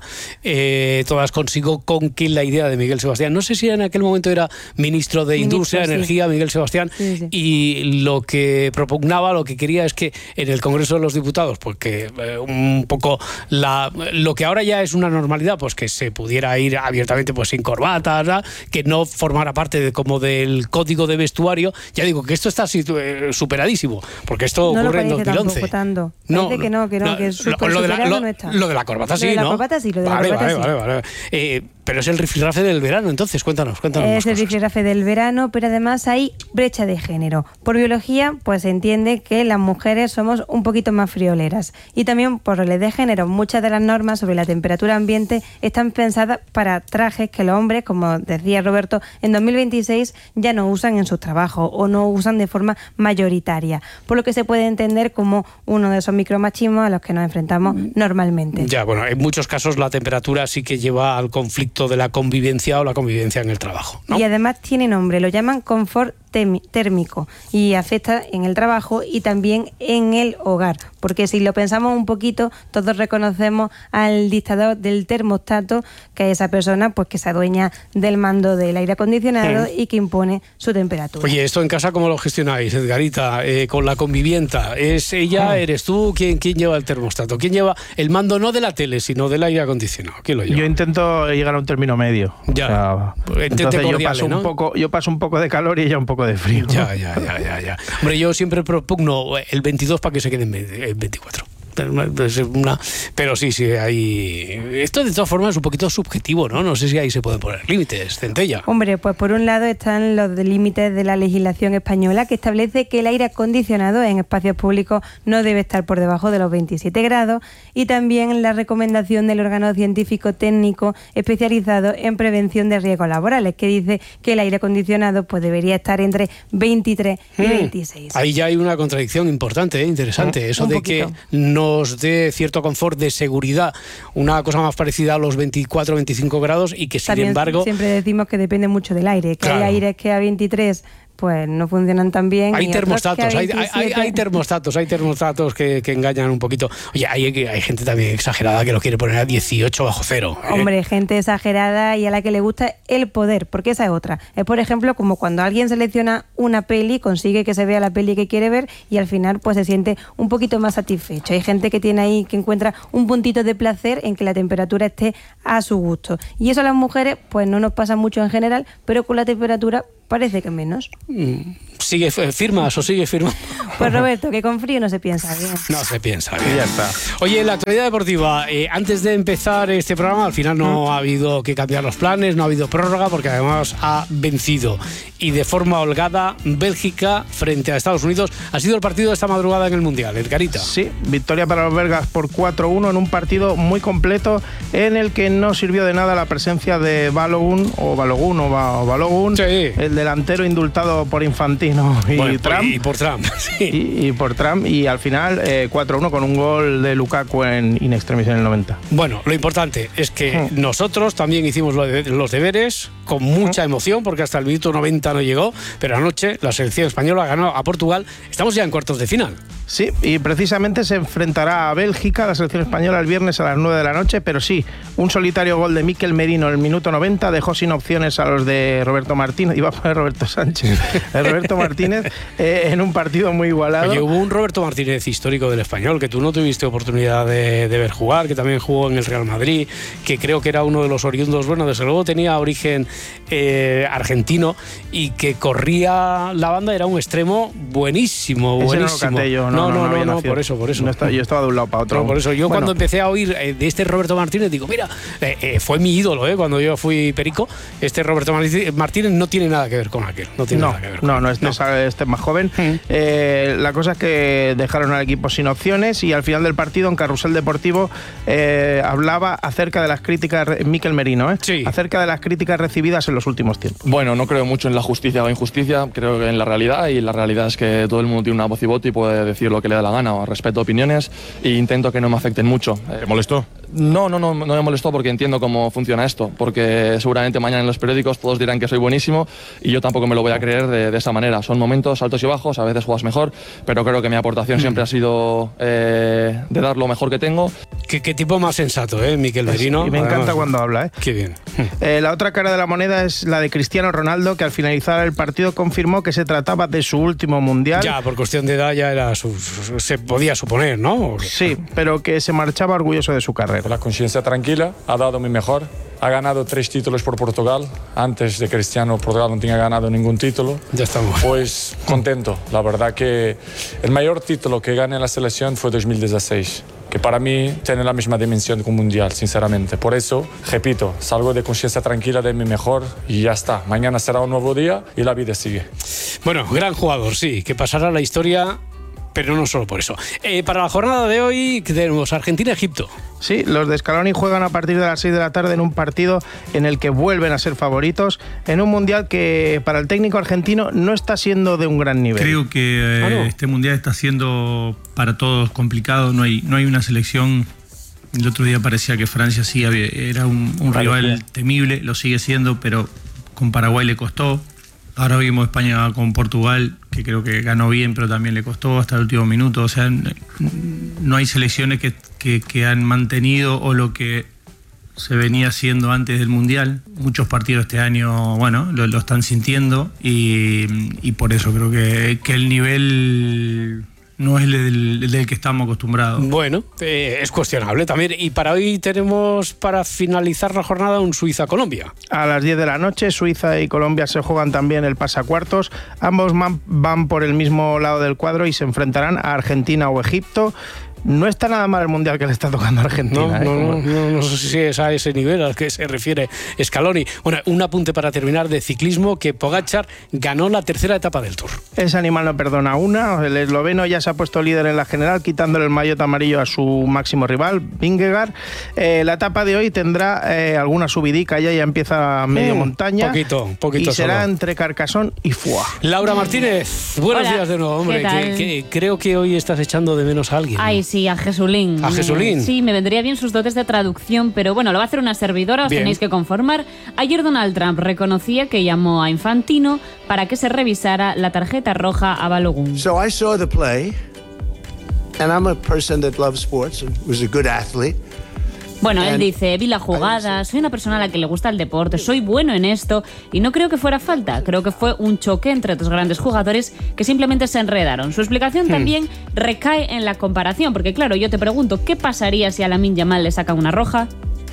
Speaker 2: eh, todas consigo con que la idea de Miguel Sebastián. No sé si en aquel momento era ministro de
Speaker 13: Ministro,
Speaker 2: Industria,
Speaker 13: sí.
Speaker 2: Energía, Miguel Sebastián,
Speaker 13: Sí, sí.
Speaker 2: y lo que propugnaba, lo que quería es que en el Congreso de los Diputados, porque eh, un poco la, lo que ahora ya es una normalidad, pues que se pudiera ir abiertamente pues sin corbata, ¿verdad? Que no formara parte de, como del código de vestuario. Ya digo que esto está situ- eh, superadísimo, porque esto
Speaker 13: No lo
Speaker 2: ocurre en
Speaker 13: parece
Speaker 2: dos mil once.
Speaker 13: tampoco tanto.
Speaker 2: No,
Speaker 13: Parece que no, que no,
Speaker 2: no,
Speaker 13: que es súper
Speaker 2: lo, de la,
Speaker 13: superado
Speaker 2: lo,
Speaker 13: no está.
Speaker 2: lo de la corbata sí,
Speaker 13: Lo de la
Speaker 2: ¿no?
Speaker 13: corbata sí, lo de la
Speaker 2: vale,
Speaker 13: corbata
Speaker 2: vale,
Speaker 13: sí.
Speaker 2: vale, vale. Eh, pero es el rifirrafe del verano, entonces, cuéntanos, cuéntanos más
Speaker 13: Es el
Speaker 2: cosas.
Speaker 13: rifirrafe del verano, pero además hay brecha de género. Por biología, pues se entiende que las mujeres somos un poquito más frioleras. Y también por roles de género. Muchas de las normas sobre la temperatura ambiente están pensadas para trajes que los hombres, como decía Roberto, en dos mil veintiséis ya no usan en sus trabajos o no usan de forma mayoritaria. Por lo que se puede entender como uno de esos micromachismos a los que nos enfrentamos normalmente.
Speaker 2: Ya, bueno, en muchos casos la temperatura sí que lleva al conflicto de la convivencia o la convivencia en el trabajo, ¿no?
Speaker 13: Y además tiene nombre, lo llaman confort térmico y afecta en el trabajo y también en el hogar. Porque si lo pensamos un poquito, todos reconocemos al dictador del termostato, que es esa persona pues que se adueña del mando del aire acondicionado sí. y que impone su temperatura.
Speaker 2: Oye, ¿esto en casa cómo lo gestionáis, Edgarita? Eh, con la convivienta, ¿es ella, ah. eres tú? ¿Quién, ¿Quién lleva el termostato? ¿Quién lleva el mando no de la tele, sino del aire acondicionado? ¿Quién lo lleva?
Speaker 1: Yo intento llegar a un término medio.
Speaker 2: Ya.
Speaker 1: O sea,
Speaker 2: pues,
Speaker 1: entonces
Speaker 2: cordiales,
Speaker 1: yo paso
Speaker 2: ¿no?
Speaker 1: un poco, yo paso un poco de calor y ella un poco de frío.
Speaker 2: Ya, ya, ya, ya, ya. Hombre, yo siempre propugno el veintidós para que se quede en veinticuatro. Una, pero sí, sí, hay... Esto de todas formas es un poquito subjetivo, ¿no? No sé si ahí se pueden poner límites, Centella.
Speaker 13: Hombre, pues por un lado están los límites de la legislación española que establece que el aire acondicionado en espacios públicos no debe estar por debajo de los veintisiete grados y también la recomendación del órgano científico técnico especializado en prevención de riesgos laborales que dice que el aire acondicionado pues debería estar entre veintitrés y hmm. veintiséis.
Speaker 2: Ahí ya hay una contradicción importante, ¿eh? Interesante, eso de que no nos dé cierto confort de seguridad, una cosa más parecida a los veinticuatro, veinticinco grados y que sin
Speaker 13: También
Speaker 2: embargo...
Speaker 13: siempre decimos que depende mucho del aire, que claro. hay aires que a veintitrés pues no funcionan tan bien.
Speaker 2: Hay termostatos, hay,
Speaker 13: hay,
Speaker 2: hay, hay termostatos, hay termostatos que, que engañan un poquito. Oye, hay, hay gente también exagerada que lo quiere poner a dieciocho bajo cero. ¿eh?
Speaker 13: Hombre, gente exagerada y a la que le gusta el poder, porque esa es otra. Es, por ejemplo, como cuando alguien selecciona una peli, consigue que se vea la peli que quiere ver y al final pues se siente un poquito más satisfecho. Hay gente que tiene ahí, que encuentra un puntito de placer en que la temperatura esté a su gusto. Y eso a las mujeres pues no nos pasa mucho en general, pero con la temperatura parece que menos.
Speaker 2: ¿Sigue firmas o sigue firmando?
Speaker 13: Pues Roberto, que con frío no se piensa bien.
Speaker 2: No se piensa bien. Ya está. Oye, en la actualidad deportiva, eh, antes de empezar este programa, al final no ha habido que cambiar los planes, no ha habido prórroga, porque además ha vencido. Y de forma holgada, Bélgica frente a Estados Unidos. Ha sido el partido de esta madrugada en el Mundial, Edgarita.
Speaker 1: Sí, victoria para los belgas por cuatro uno en un partido muy completo en el que no sirvió de nada la presencia de Balogun, o Balogun, o, ba, o Balogun, sí. el delantero indultado por Infantino y
Speaker 2: bueno,
Speaker 1: Trump.
Speaker 2: Y por Trump, sí.
Speaker 1: Y, y por Trump, y al final eh, cuatro uno con un gol de Lukaku en in extremis en el noventa.
Speaker 2: Bueno, lo importante es que mm. nosotros también hicimos los deberes con mucha mm. emoción, porque hasta el minuto noventa no llegó, pero anoche la selección española ganó a Portugal. Estamos ya en cuartos de final.
Speaker 1: Sí, y precisamente se enfrentará a Bélgica, la selección española, el viernes a las nueve de la noche, pero sí, un solitario gol de Mikel Merino en el minuto noventa dejó sin opciones a los de Roberto Martínez, iba a poner Roberto Sánchez, el Roberto Martínez, eh, en un partido muy igualado.
Speaker 2: Oye, hubo un Roberto Martínez histórico del Español, que tú no tuviste oportunidad de, de ver jugar, que también jugó en el Real Madrid, que creo que era uno de los oriundos, bueno, desde luego tenía origen eh, argentino, y que corría la banda, era un extremo buenísimo, buenísimo.
Speaker 1: Ese no lo canté yo,
Speaker 2: No,
Speaker 1: no,
Speaker 2: no,
Speaker 1: no,
Speaker 2: no,
Speaker 1: no,
Speaker 2: no por eso, por eso.
Speaker 1: No estaba, yo estaba de un lado para otro.
Speaker 2: No, por eso yo bueno. cuando empecé a oír eh, de este Roberto Martínez, digo, mira, eh, eh, fue mi ídolo, eh, cuando yo fui perico. Este Roberto Martínez no tiene nada que ver con aquel. No tiene
Speaker 1: no,
Speaker 2: nada que ver con
Speaker 1: no, no, este, no. Es, este es más joven. Mm. Eh, la cosa es que dejaron al equipo sin opciones y al final del partido, en Carrusel Deportivo, eh, hablaba acerca de las críticas, Mikel Merino, eh,
Speaker 2: sí.
Speaker 1: acerca de las críticas recibidas en los últimos tiempos.
Speaker 15: Bueno, no creo mucho en la justicia o injusticia, creo que en la realidad, y la realidad es que todo el mundo tiene una voz y voto y puede decir lo que le da la gana. Respeto opiniones e intento que no me afecten mucho.
Speaker 16: ¿Te molestó?
Speaker 15: No, no, no, no me molestó porque entiendo cómo funciona esto, porque seguramente mañana en los periódicos todos dirán que soy buenísimo y yo tampoco me lo voy a creer de, de esa manera. Son momentos altos y bajos, a veces juegas mejor, pero creo que mi aportación siempre ha sido eh, de dar lo mejor que tengo.
Speaker 2: ¿Qué, qué tipo más sensato, eh, Mikel Merino?
Speaker 1: Y me encanta Además, cuando habla, ¿eh?
Speaker 2: Qué bien.
Speaker 1: Eh, la otra cara de la moneda es la de Cristiano Ronaldo, que al finalizar el partido confirmó que se trataba de su último mundial.
Speaker 2: Ya, por cuestión de edad ya era su, su, se podía suponer, ¿no?
Speaker 1: Sí, pero que se marchaba orgulloso de su carrera.
Speaker 16: La conciencia tranquila, ha dado mi mejor, ha ganado tres títulos por Portugal. Antes de Cristiano, Portugal no tenía ganado ningún título.
Speaker 2: Ya estamos.
Speaker 16: Pues contento, la verdad que el mayor título que gané en la selección fue dos mil dieciséis, que para mí tiene la misma dimensión que un mundial, sinceramente. Por eso, repito, salgo de conciencia tranquila de mi mejor y ya está. Mañana será un nuevo día y la vida sigue.
Speaker 2: Bueno, gran jugador, sí, que pasará a la historia, pero no solo por eso. Eh, para la jornada de hoy tenemos Argentina-Egipto.
Speaker 1: Sí, los de Scaloni juegan a partir de las seis de la tarde en un partido en el que vuelven a ser favoritos, en un mundial que para el técnico argentino no está siendo de un gran nivel.
Speaker 17: Creo que eh, ah, no. este mundial está siendo para todos complicado, no hay, no hay una selección. El otro día parecía que Francia sí había, era un, un rival temible, lo sigue siendo, pero con Paraguay le costó. Ahora vimos España con Portugal, que creo que ganó bien, pero también le costó hasta el último minuto. O sea, no hay selecciones que, que, que han mantenido o lo que se venía haciendo antes del Mundial. Muchos partidos este año, bueno, lo, lo están sintiendo y, y por eso creo que, que el nivel no es el del, el del que estamos acostumbrados.
Speaker 2: Bueno, eh, es cuestionable también. Y para hoy tenemos, para finalizar la jornada, un Suiza-Colombia.
Speaker 1: A las diez de la noche, Suiza y Colombia se juegan también el pasacuartos. Ambos man, van por el mismo lado del cuadro y se enfrentarán a Argentina o Egipto. No está nada mal el Mundial que le está tocando a Argentina.
Speaker 2: No, no,
Speaker 1: ¿eh?
Speaker 2: no, no, no sé si es a ese nivel al que se refiere Scaloni. Bueno, un apunte para terminar de ciclismo, que Pogačar ganó la tercera etapa del Tour.
Speaker 1: Ese animal no perdona una. El esloveno ya se ha puesto líder en la general, quitándole el maillot amarillo a su máximo rival, Vingegaard. Eh, la etapa de hoy tendrá eh, alguna subidica, ya, ya empieza medio
Speaker 2: mm,
Speaker 1: montaña.
Speaker 2: Poquito, poquito
Speaker 1: Y será
Speaker 2: solo.
Speaker 1: entre Carcassonne y Foix.
Speaker 2: Laura Martínez, buenos
Speaker 18: Hola,
Speaker 2: días de nuevo, hombre.
Speaker 18: ¿qué tal?
Speaker 2: Que, que creo que hoy estás echando de menos a alguien.
Speaker 18: Ay, sí, a Jesulín.
Speaker 2: ¿A Jesulín?
Speaker 18: Sí, me vendría bien sus dotes de traducción, pero bueno, lo va a hacer una servidora, os
Speaker 2: Bien.
Speaker 18: tenéis que conformar. Ayer Donald Trump reconocía que llamó a Infantino para que se revisara la tarjeta roja a Balogun.
Speaker 19: So I saw the play, and I'm a person that loves sports and was a good athlete.
Speaker 18: Bueno, él
Speaker 19: And-
Speaker 18: dice, vi la jugada, soy una persona a la que le gusta el deporte, soy bueno en esto y no creo que fuera falta. Creo que fue un choque entre dos grandes jugadores que simplemente se enredaron. Su explicación
Speaker 19: Hmm.
Speaker 18: también recae en la comparación, porque claro, yo te pregunto, ¿qué pasaría si a Lamine Yamal le saca una roja?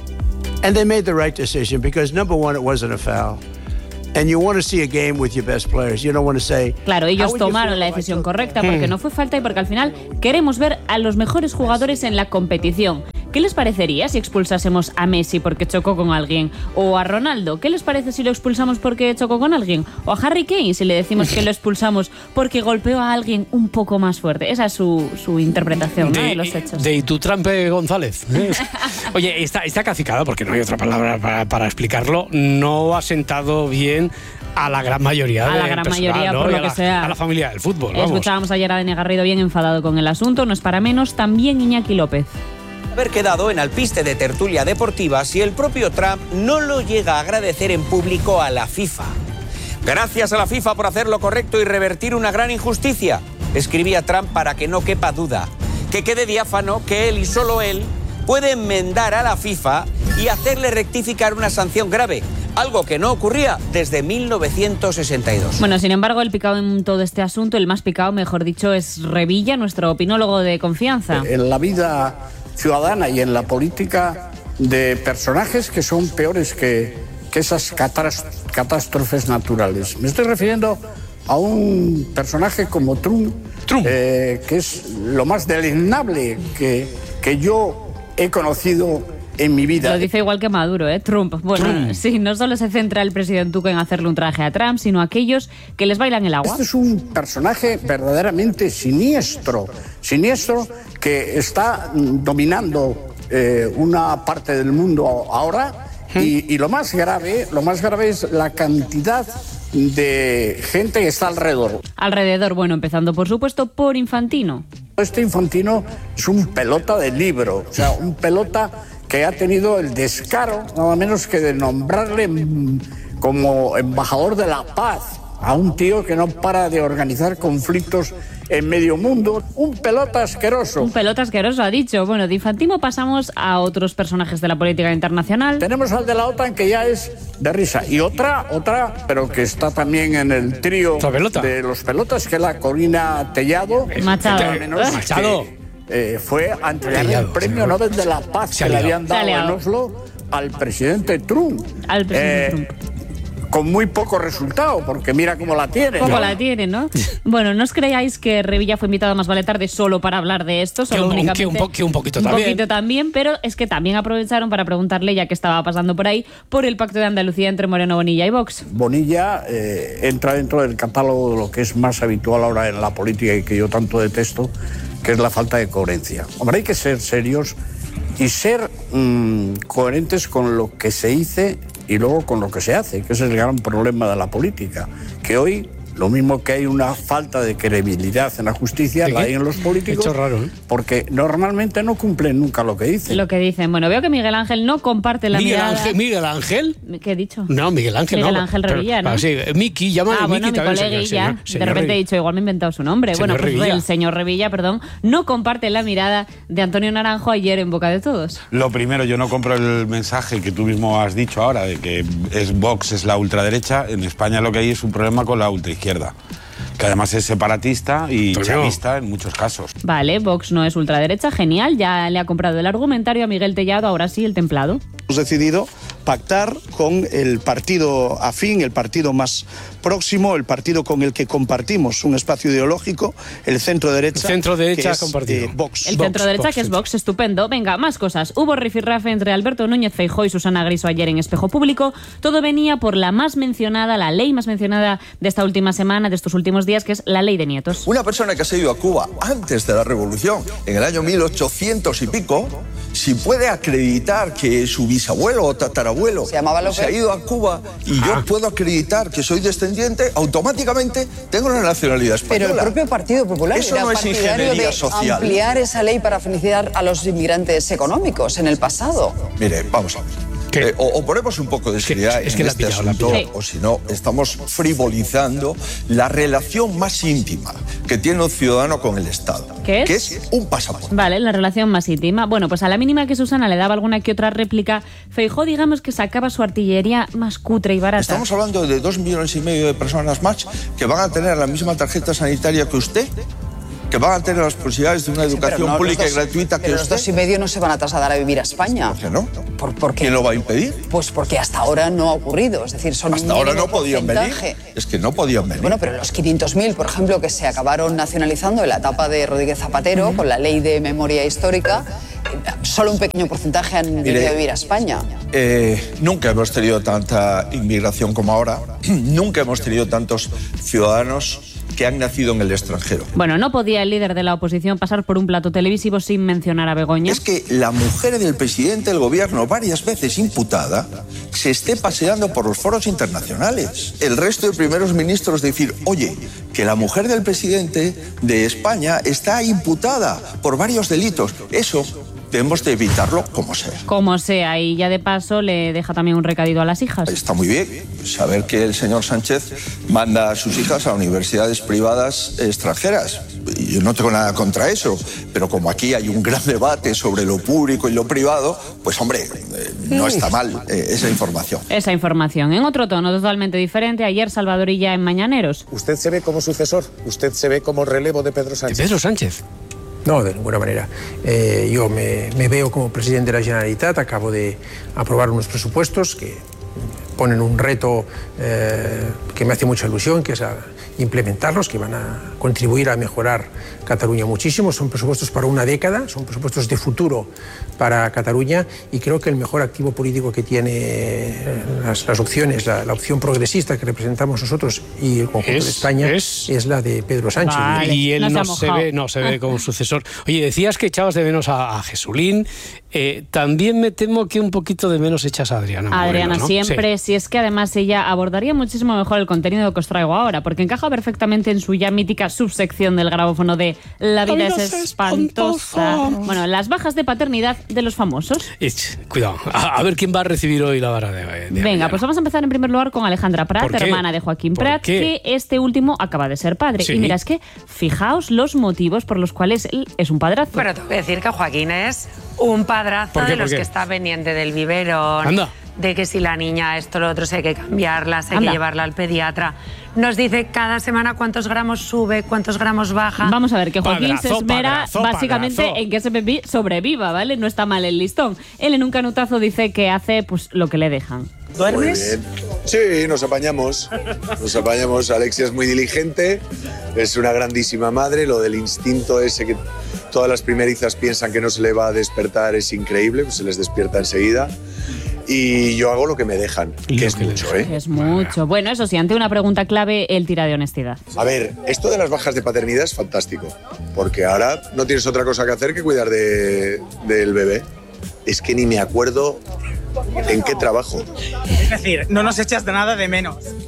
Speaker 19: And they made the right decision because number one, it wasn't a foul. And you want to see a game with your best players. You don't want to say.
Speaker 18: Claro,
Speaker 19: "How
Speaker 18: ellos
Speaker 19: would you
Speaker 18: tomaron
Speaker 19: feel
Speaker 18: la
Speaker 19: if I
Speaker 18: decisión
Speaker 19: took-"
Speaker 18: correcta porque
Speaker 19: Hmm.
Speaker 18: no fue falta y porque al final queremos ver a los mejores jugadores en la competición. ¿Qué les parecería si expulsásemos a Messi porque chocó con alguien? ¿O a Ronaldo? ¿Qué les parece si lo expulsamos porque chocó con alguien? ¿O a Harry Kane si le decimos que lo expulsamos porque golpeó a alguien un poco más fuerte? Esa es su, su interpretación, ¿no?, de los hechos.
Speaker 2: De Itutrampe González. ¿eh? Oye, esta, esta cacicada, porque no hay otra palabra para, para explicarlo, no ha sentado bien a la gran mayoría
Speaker 18: A
Speaker 2: de
Speaker 18: la gran
Speaker 2: personal,
Speaker 18: mayoría,
Speaker 2: ¿no?
Speaker 18: por
Speaker 2: Y
Speaker 18: lo
Speaker 2: a
Speaker 18: que
Speaker 2: la,
Speaker 18: sea.
Speaker 2: a la familia del fútbol, vamos.
Speaker 18: Escuchábamos ayer a Dani Garrido bien enfadado con el asunto, no es para menos, también Iñaki López.
Speaker 6: Haber quedado en alpiste de tertulia deportiva si el propio Trump no lo llega a agradecer en público a la FIFA. Gracias a la FIFA por hacer lo correcto y revertir una gran injusticia, escribía Trump para que no quepa duda. Que quede diáfano que él y solo él puede enmendar a la FIFA y hacerle rectificar una sanción grave, algo que no ocurría desde mil novecientos sesenta y dos.
Speaker 18: Bueno, sin embargo, el picado en todo este asunto, el más picado, mejor dicho, es Revilla, nuestro opinólogo de confianza.
Speaker 20: En la vida ciudadana y en la política de personajes que son peores que, que esas catás- catástrofes naturales. Me estoy refiriendo a un personaje como Trump, eh, que es lo más deleznable que, que yo he conocido en mi vida.
Speaker 18: Lo dice igual que Maduro, ¿eh? Trump. Bueno,
Speaker 20: Trump.
Speaker 18: sí, no solo se centra el presidente Tuco en hacerle un traje a Trump, sino a aquellos que les bailan el agua.
Speaker 20: Este es un personaje verdaderamente siniestro, siniestro que está mm, dominando eh, una parte del mundo ahora y, y lo más grave, lo más grave es la cantidad de gente que está alrededor.
Speaker 18: Alrededor, bueno, empezando por supuesto por Infantino.
Speaker 20: Este Infantino es un pelota de libro, o sea, un pelota que ha tenido el descaro, nada menos que de nombrarle mm, como embajador de la paz a un tío que no para de organizar conflictos en medio mundo. Un pelota asqueroso.
Speaker 18: Un pelota asqueroso, ha dicho. Bueno, de Infantino pasamos a otros personajes de la política internacional.
Speaker 20: Tenemos al de la OTAN que ya es de risa. Y otra, otra, pero que está también en el trío de los pelotas, que es la Corina Tellado.
Speaker 18: Machado.
Speaker 20: Nada menos
Speaker 2: Machado.
Speaker 20: que, eh, fue a entregar
Speaker 2: Tellado,
Speaker 20: el premio Nobel de la Paz
Speaker 2: Se ha
Speaker 20: que le
Speaker 2: liado.
Speaker 20: habían
Speaker 18: Se ha
Speaker 20: dado en
Speaker 18: liado.
Speaker 20: Oslo al presidente Trump.
Speaker 18: Al presidente
Speaker 20: Eh,
Speaker 18: Trump.
Speaker 20: Con muy poco resultado, porque mira cómo la tiene.
Speaker 18: Poco
Speaker 20: ¿no?
Speaker 18: la tiene, ¿no? Bueno, no os creáis que Revilla fue invitado a Más Vale Tarde solo para hablar de esto, solo
Speaker 2: Que un-
Speaker 18: únicamente...
Speaker 2: que un po- que un poquito
Speaker 18: un
Speaker 2: también.
Speaker 18: poquito también, pero es que también aprovecharon para preguntarle, ya que estaba pasando por ahí, por el pacto de Andalucía entre Moreno Bonilla y Vox.
Speaker 20: Bonilla eh, entra dentro del catálogo de lo que es más habitual ahora en la política y que yo tanto detesto, que es la falta de coherencia. Hombre, hay que ser serios y ser mm, coherentes con lo que se dice y luego con lo que se hace, que ese es el gran problema de la política, que hoy Lo mismo que hay una falta de credibilidad en la justicia, la hay en los políticos.
Speaker 2: Hecho raro, ¿eh?
Speaker 20: Porque normalmente no cumplen nunca lo que dicen.
Speaker 18: Lo que dicen. Bueno, veo que Miguel Ángel no comparte la
Speaker 2: Miguel
Speaker 18: mirada.
Speaker 2: Ángel, Miguel Ángel.
Speaker 18: ¿Qué he dicho?
Speaker 2: No, Miguel Ángel
Speaker 18: Miguel
Speaker 2: no.
Speaker 18: Ángel Revilla, ¿no?
Speaker 2: Ah, sí, Miki, llama
Speaker 18: Ah,
Speaker 2: a
Speaker 18: bueno,
Speaker 2: Miki
Speaker 18: mi
Speaker 2: también.
Speaker 18: coleguilla.
Speaker 2: Señor,
Speaker 18: De
Speaker 2: señor
Speaker 18: repente he
Speaker 2: Revilla.
Speaker 18: dicho, igual me he inventado su nombre.
Speaker 2: Señor
Speaker 18: bueno, pues
Speaker 2: Revilla.
Speaker 18: el señor Revilla, perdón, no comparte la mirada de Antonio Naranjo ayer en boca de todos.
Speaker 21: Lo primero, yo no compro el mensaje que tú mismo has dicho ahora, de que es Vox es la ultraderecha. En España lo que hay es un problema con la ultraizquierda, que además es separatista y
Speaker 2: Pero
Speaker 21: chavista en muchos casos.
Speaker 18: Vale, Vox no es ultraderecha, genial, ya le ha comprado el argumentario a Miguel Tellado, ahora sí el templado.
Speaker 22: Hemos decidido pactar con el partido afín, el partido más próximo, el partido con el que compartimos un espacio ideológico, el centro derecha.
Speaker 2: Centro derecha
Speaker 22: que es,
Speaker 2: compartido.
Speaker 22: eh, Vox.
Speaker 18: El
Speaker 22: Vox,
Speaker 18: centro derecha,
Speaker 22: Vox,
Speaker 18: que es
Speaker 22: sí.
Speaker 18: Vox, estupendo. Venga, más cosas. Hubo rifirrafe entre Alberto Núñez Feijóo y Susana Griso ayer en Espejo Público. Todo venía por la más mencionada, la ley más mencionada de esta última semana, de estos últimos días, que es la ley de nietos.
Speaker 23: Una persona que se ha ido a Cuba antes de la Revolución, en el año mil ochocientos y pico, si puede acreditar que su bisabuelo o tatarabuelo
Speaker 24: Se llamaba López.
Speaker 23: se ha ido a Cuba y yo puedo acreditar que soy descendiente, automáticamente tengo la nacionalidad española.
Speaker 24: Pero el propio Partido Popular
Speaker 23: Eso
Speaker 24: era
Speaker 23: no es
Speaker 24: partidario
Speaker 23: ingeniería
Speaker 24: de
Speaker 23: social.
Speaker 24: ampliar esa ley para felicitar a los inmigrantes económicos en el pasado.
Speaker 23: Mire, vamos a ver. Eh, o, o ponemos un poco de seriedad
Speaker 2: Es
Speaker 23: en
Speaker 2: que la ha
Speaker 23: este
Speaker 2: pillado, la ha
Speaker 23: asunto,
Speaker 2: pillado.
Speaker 23: o si no, estamos frivolizando la relación más íntima que tiene un ciudadano con el Estado.
Speaker 18: ¿Qué es?
Speaker 23: Que es un pasaporte.
Speaker 18: Vale, la relación más íntima. Bueno, pues a la mínima que Susana le daba alguna que otra réplica, Feijóo, digamos que sacaba su artillería más cutre y barata.
Speaker 23: Estamos hablando de dos millones y medio de personas más que van a tener la misma tarjeta sanitaria que usted, que van a tener las posibilidades de una
Speaker 24: Pero
Speaker 23: educación
Speaker 24: no,
Speaker 23: pública
Speaker 24: los
Speaker 23: y
Speaker 24: dos-
Speaker 23: gratuita que
Speaker 24: pero los
Speaker 23: usted.
Speaker 24: dos y medio no se van a trasladar a vivir a España.
Speaker 23: ¿Por qué no?
Speaker 24: ¿Por, por qué?
Speaker 23: ¿Quién lo va a impedir?
Speaker 24: Pues porque hasta ahora no ha ocurrido. Es decir, son
Speaker 23: Hasta
Speaker 24: un
Speaker 23: ahora
Speaker 24: mínimo
Speaker 23: no podían venir.
Speaker 24: porcentaje.
Speaker 23: Es que no podían venir.
Speaker 24: Bueno, pero los quinientos mil, por ejemplo, que se acabaron nacionalizando en la etapa de Rodríguez Zapatero con la ley de memoria histórica, eh, solo un pequeño porcentaje han
Speaker 23: Mire,
Speaker 24: venido a vivir a España.
Speaker 23: Eh, nunca hemos tenido tanta inmigración como ahora. Nunca hemos tenido tantos ciudadanos que han nacido en el extranjero.
Speaker 18: Bueno, no podía el líder de la oposición pasar por un plato televisivo sin mencionar a Begoña.
Speaker 23: Es que la mujer del presidente del gobierno, varias veces imputada, se esté paseando por los foros internacionales. El resto de primeros ministros decir, oye, que la mujer del presidente de España está imputada por varios delitos. Eso debemos de evitarlo como sea.
Speaker 18: Como sea, y ya de paso le deja también un recadito a las hijas.
Speaker 23: Está muy bien saber que el señor Sánchez manda a sus hijas a universidades privadas extranjeras. Yo no tengo nada contra eso, pero como aquí hay un gran debate sobre lo público y lo privado, pues hombre, eh, no está mal eh, esa información.
Speaker 18: Esa información. En otro tono totalmente diferente, ayer Salvador Illa en Mañaneros.
Speaker 25: ¿Usted se ve como sucesor? ¿Usted se ve como relevo de Pedro Sánchez?
Speaker 2: ¿De Pedro Sánchez?
Speaker 26: No, de ninguna manera. Eh, yo me, me veo como presidente de la Generalitat, acabo de aprobar unos presupuestos que ponen un reto eh, que me hace mucha ilusión, que es a implementarlos, que van a contribuir a mejorar Cataluña muchísimo. Son presupuestos para una década, son presupuestos de futuro para Cataluña y creo que el mejor activo político que tiene las, las opciones, la, la opción progresista que representamos nosotros y el conjunto
Speaker 2: Es-
Speaker 26: de España
Speaker 2: es-
Speaker 26: es, la de Pedro Sánchez.
Speaker 18: Vale,
Speaker 2: Y él
Speaker 18: no se
Speaker 2: no,
Speaker 18: ha
Speaker 2: se,
Speaker 18: mojado.
Speaker 2: ve, no se ve como sucesor. Oye, decías que echabas de menos a, a Jesulín. Eh, también me temo que un poquito de menos echas a Adriana Moreno,
Speaker 18: Adriana
Speaker 2: ¿no?
Speaker 18: siempre,
Speaker 2: Sí.
Speaker 18: si es que además ella abordaría muchísimo mejor el contenido que os traigo ahora, porque encaja perfectamente en su ya mítica subsección del grabófono de La vida es espantosa. Bueno, las bajas de paternidad de los famosos.
Speaker 2: Ich, cuidado, a, a ver quién va a recibir hoy la vara de, de
Speaker 18: Venga,
Speaker 2: Adriana.
Speaker 18: pues vamos a empezar en primer lugar con Alejandra Prat,
Speaker 2: ¿Por qué?
Speaker 18: hermana de Joaquín
Speaker 2: ¿Por
Speaker 18: Prat,
Speaker 2: qué?
Speaker 18: que este último acaba de ser padre.
Speaker 27: Sí.
Speaker 18: Y mira, es que fijaos los motivos por los cuales él es un padrazo.
Speaker 27: Pero tengo que decir que Joaquín es un padrazo
Speaker 18: ¿Por qué?
Speaker 27: de los
Speaker 18: ¿Por qué?
Speaker 27: que está pendiente del biberón,
Speaker 18: Anda.
Speaker 27: de que si la niña esto, lo otro, si hay que cambiarla, si hay
Speaker 18: Anda.
Speaker 27: que llevarla al pediatra. Nos dice cada semana cuántos gramos sube, cuántos gramos baja.
Speaker 18: Vamos a ver, que Joaquín se
Speaker 27: Padrazo,
Speaker 18: esmera
Speaker 27: padrazo,
Speaker 18: básicamente
Speaker 27: padrazo.
Speaker 18: en que ese bebé sobreviva, ¿vale? No está mal el listón. Él en un canutazo dice que hace pues lo que le dejan.
Speaker 28: Muy bien. Sí, nos apañamos. Nos apañamos. Alexia es muy diligente, es una grandísima madre. Lo del instinto ese que todas las primerizas piensan que no se le va a despertar es increíble, pues se les despierta enseguida. Y yo hago lo que me dejan, que es mucho, ¿eh?
Speaker 18: Es mucho. Bueno, eso sí, ante una pregunta clave, él tira de honestidad.
Speaker 28: A ver, esto de las bajas de paternidad es fantástico, porque ahora no tienes otra cosa que hacer que cuidar de, del bebé. Es que ni me acuerdo en qué trabajo.
Speaker 29: Es decir, no nos echas de nada de menos.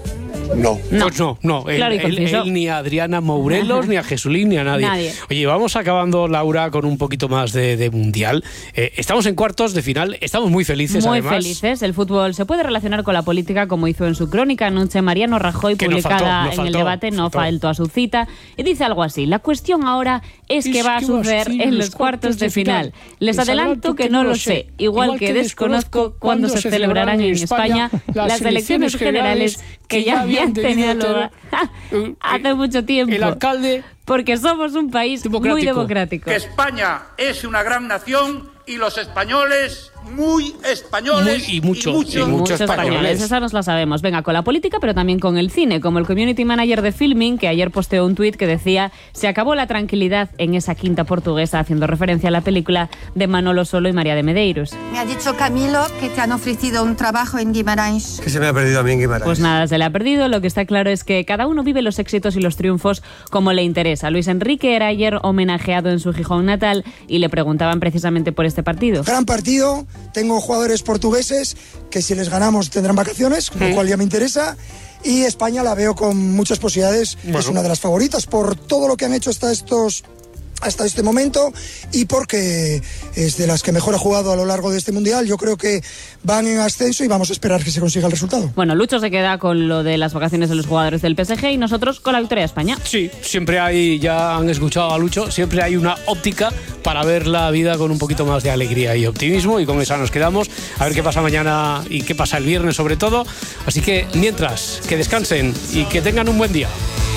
Speaker 28: No.
Speaker 2: Pues no, no. Él,
Speaker 18: Claro y
Speaker 2: él-
Speaker 18: conciso.
Speaker 2: él ni a Adriana Mourelos, ni a Jesulín, ni a nadie.
Speaker 18: Nadie.
Speaker 2: Oye, vamos acabando, Laura, con un poquito más de, de mundial. Eh, estamos en cuartos de final, estamos muy felices,
Speaker 18: Muy
Speaker 2: además.
Speaker 18: felices. El fútbol se puede relacionar con la política, como hizo en su crónica anoche Mariano Rajoy,
Speaker 2: Que no
Speaker 18: publicada
Speaker 2: faltó, no
Speaker 18: en el
Speaker 2: faltó,
Speaker 18: debate, no
Speaker 2: faltó.
Speaker 18: faltó a su cita. Y dice algo así: la cuestión ahora es qué va a suceder en los cuartos de final. Les adelanto que no lo sé, igual que desconozco cuándo se celebrarán en España las elecciones generales que ya habían tenido lugar hace mucho tiempo.
Speaker 2: El alcalde.
Speaker 18: Porque somos un país muy democrático.
Speaker 3: Que España es una gran nación y los españoles muy españoles
Speaker 2: Muy- y mucho,
Speaker 3: y mucho,
Speaker 2: y mucho españoles.
Speaker 18: Esa nos la sabemos. Venga, con la política, pero también con el cine, como el community manager de Filming, que ayer posteó un tuit que decía: se acabó la tranquilidad en esa quinta portuguesa, haciendo referencia a la película de Manolo Solo y María de Medeiros.
Speaker 4: Me ha dicho Camilo que te han ofrecido un trabajo en Guimarães.
Speaker 5: Que se me ha perdido a mí en Guimarães.
Speaker 18: Pues nada, se le ha perdido. Lo que está claro es que cada uno vive los éxitos y los triunfos como le interesa. Luis Enrique era ayer homenajeado en su Gijón natal y le preguntaban precisamente por este partido.
Speaker 7: Gran partido, tengo jugadores portugueses que si les ganamos tendrán vacaciones, lo cual ya me interesa. Y España la veo con muchas posibilidades,
Speaker 2: Bueno.
Speaker 7: es una de las favoritas por todo lo que han hecho hasta estos hasta este momento y porque es de las que mejor ha jugado a lo largo de este mundial. Yo creo que van en ascenso y vamos a esperar que se consiga el resultado.
Speaker 18: Bueno, Lucho se queda con lo de las vacaciones de los jugadores del P S G y nosotros con la victoria de España.
Speaker 2: Sí, siempre hay, ya han escuchado a Lucho, siempre hay una óptica para ver la vida con un poquito más de alegría y optimismo, y con esa nos quedamos. A ver qué pasa mañana y qué pasa el viernes sobre todo. Así que mientras, que descansen y que tengan un buen día.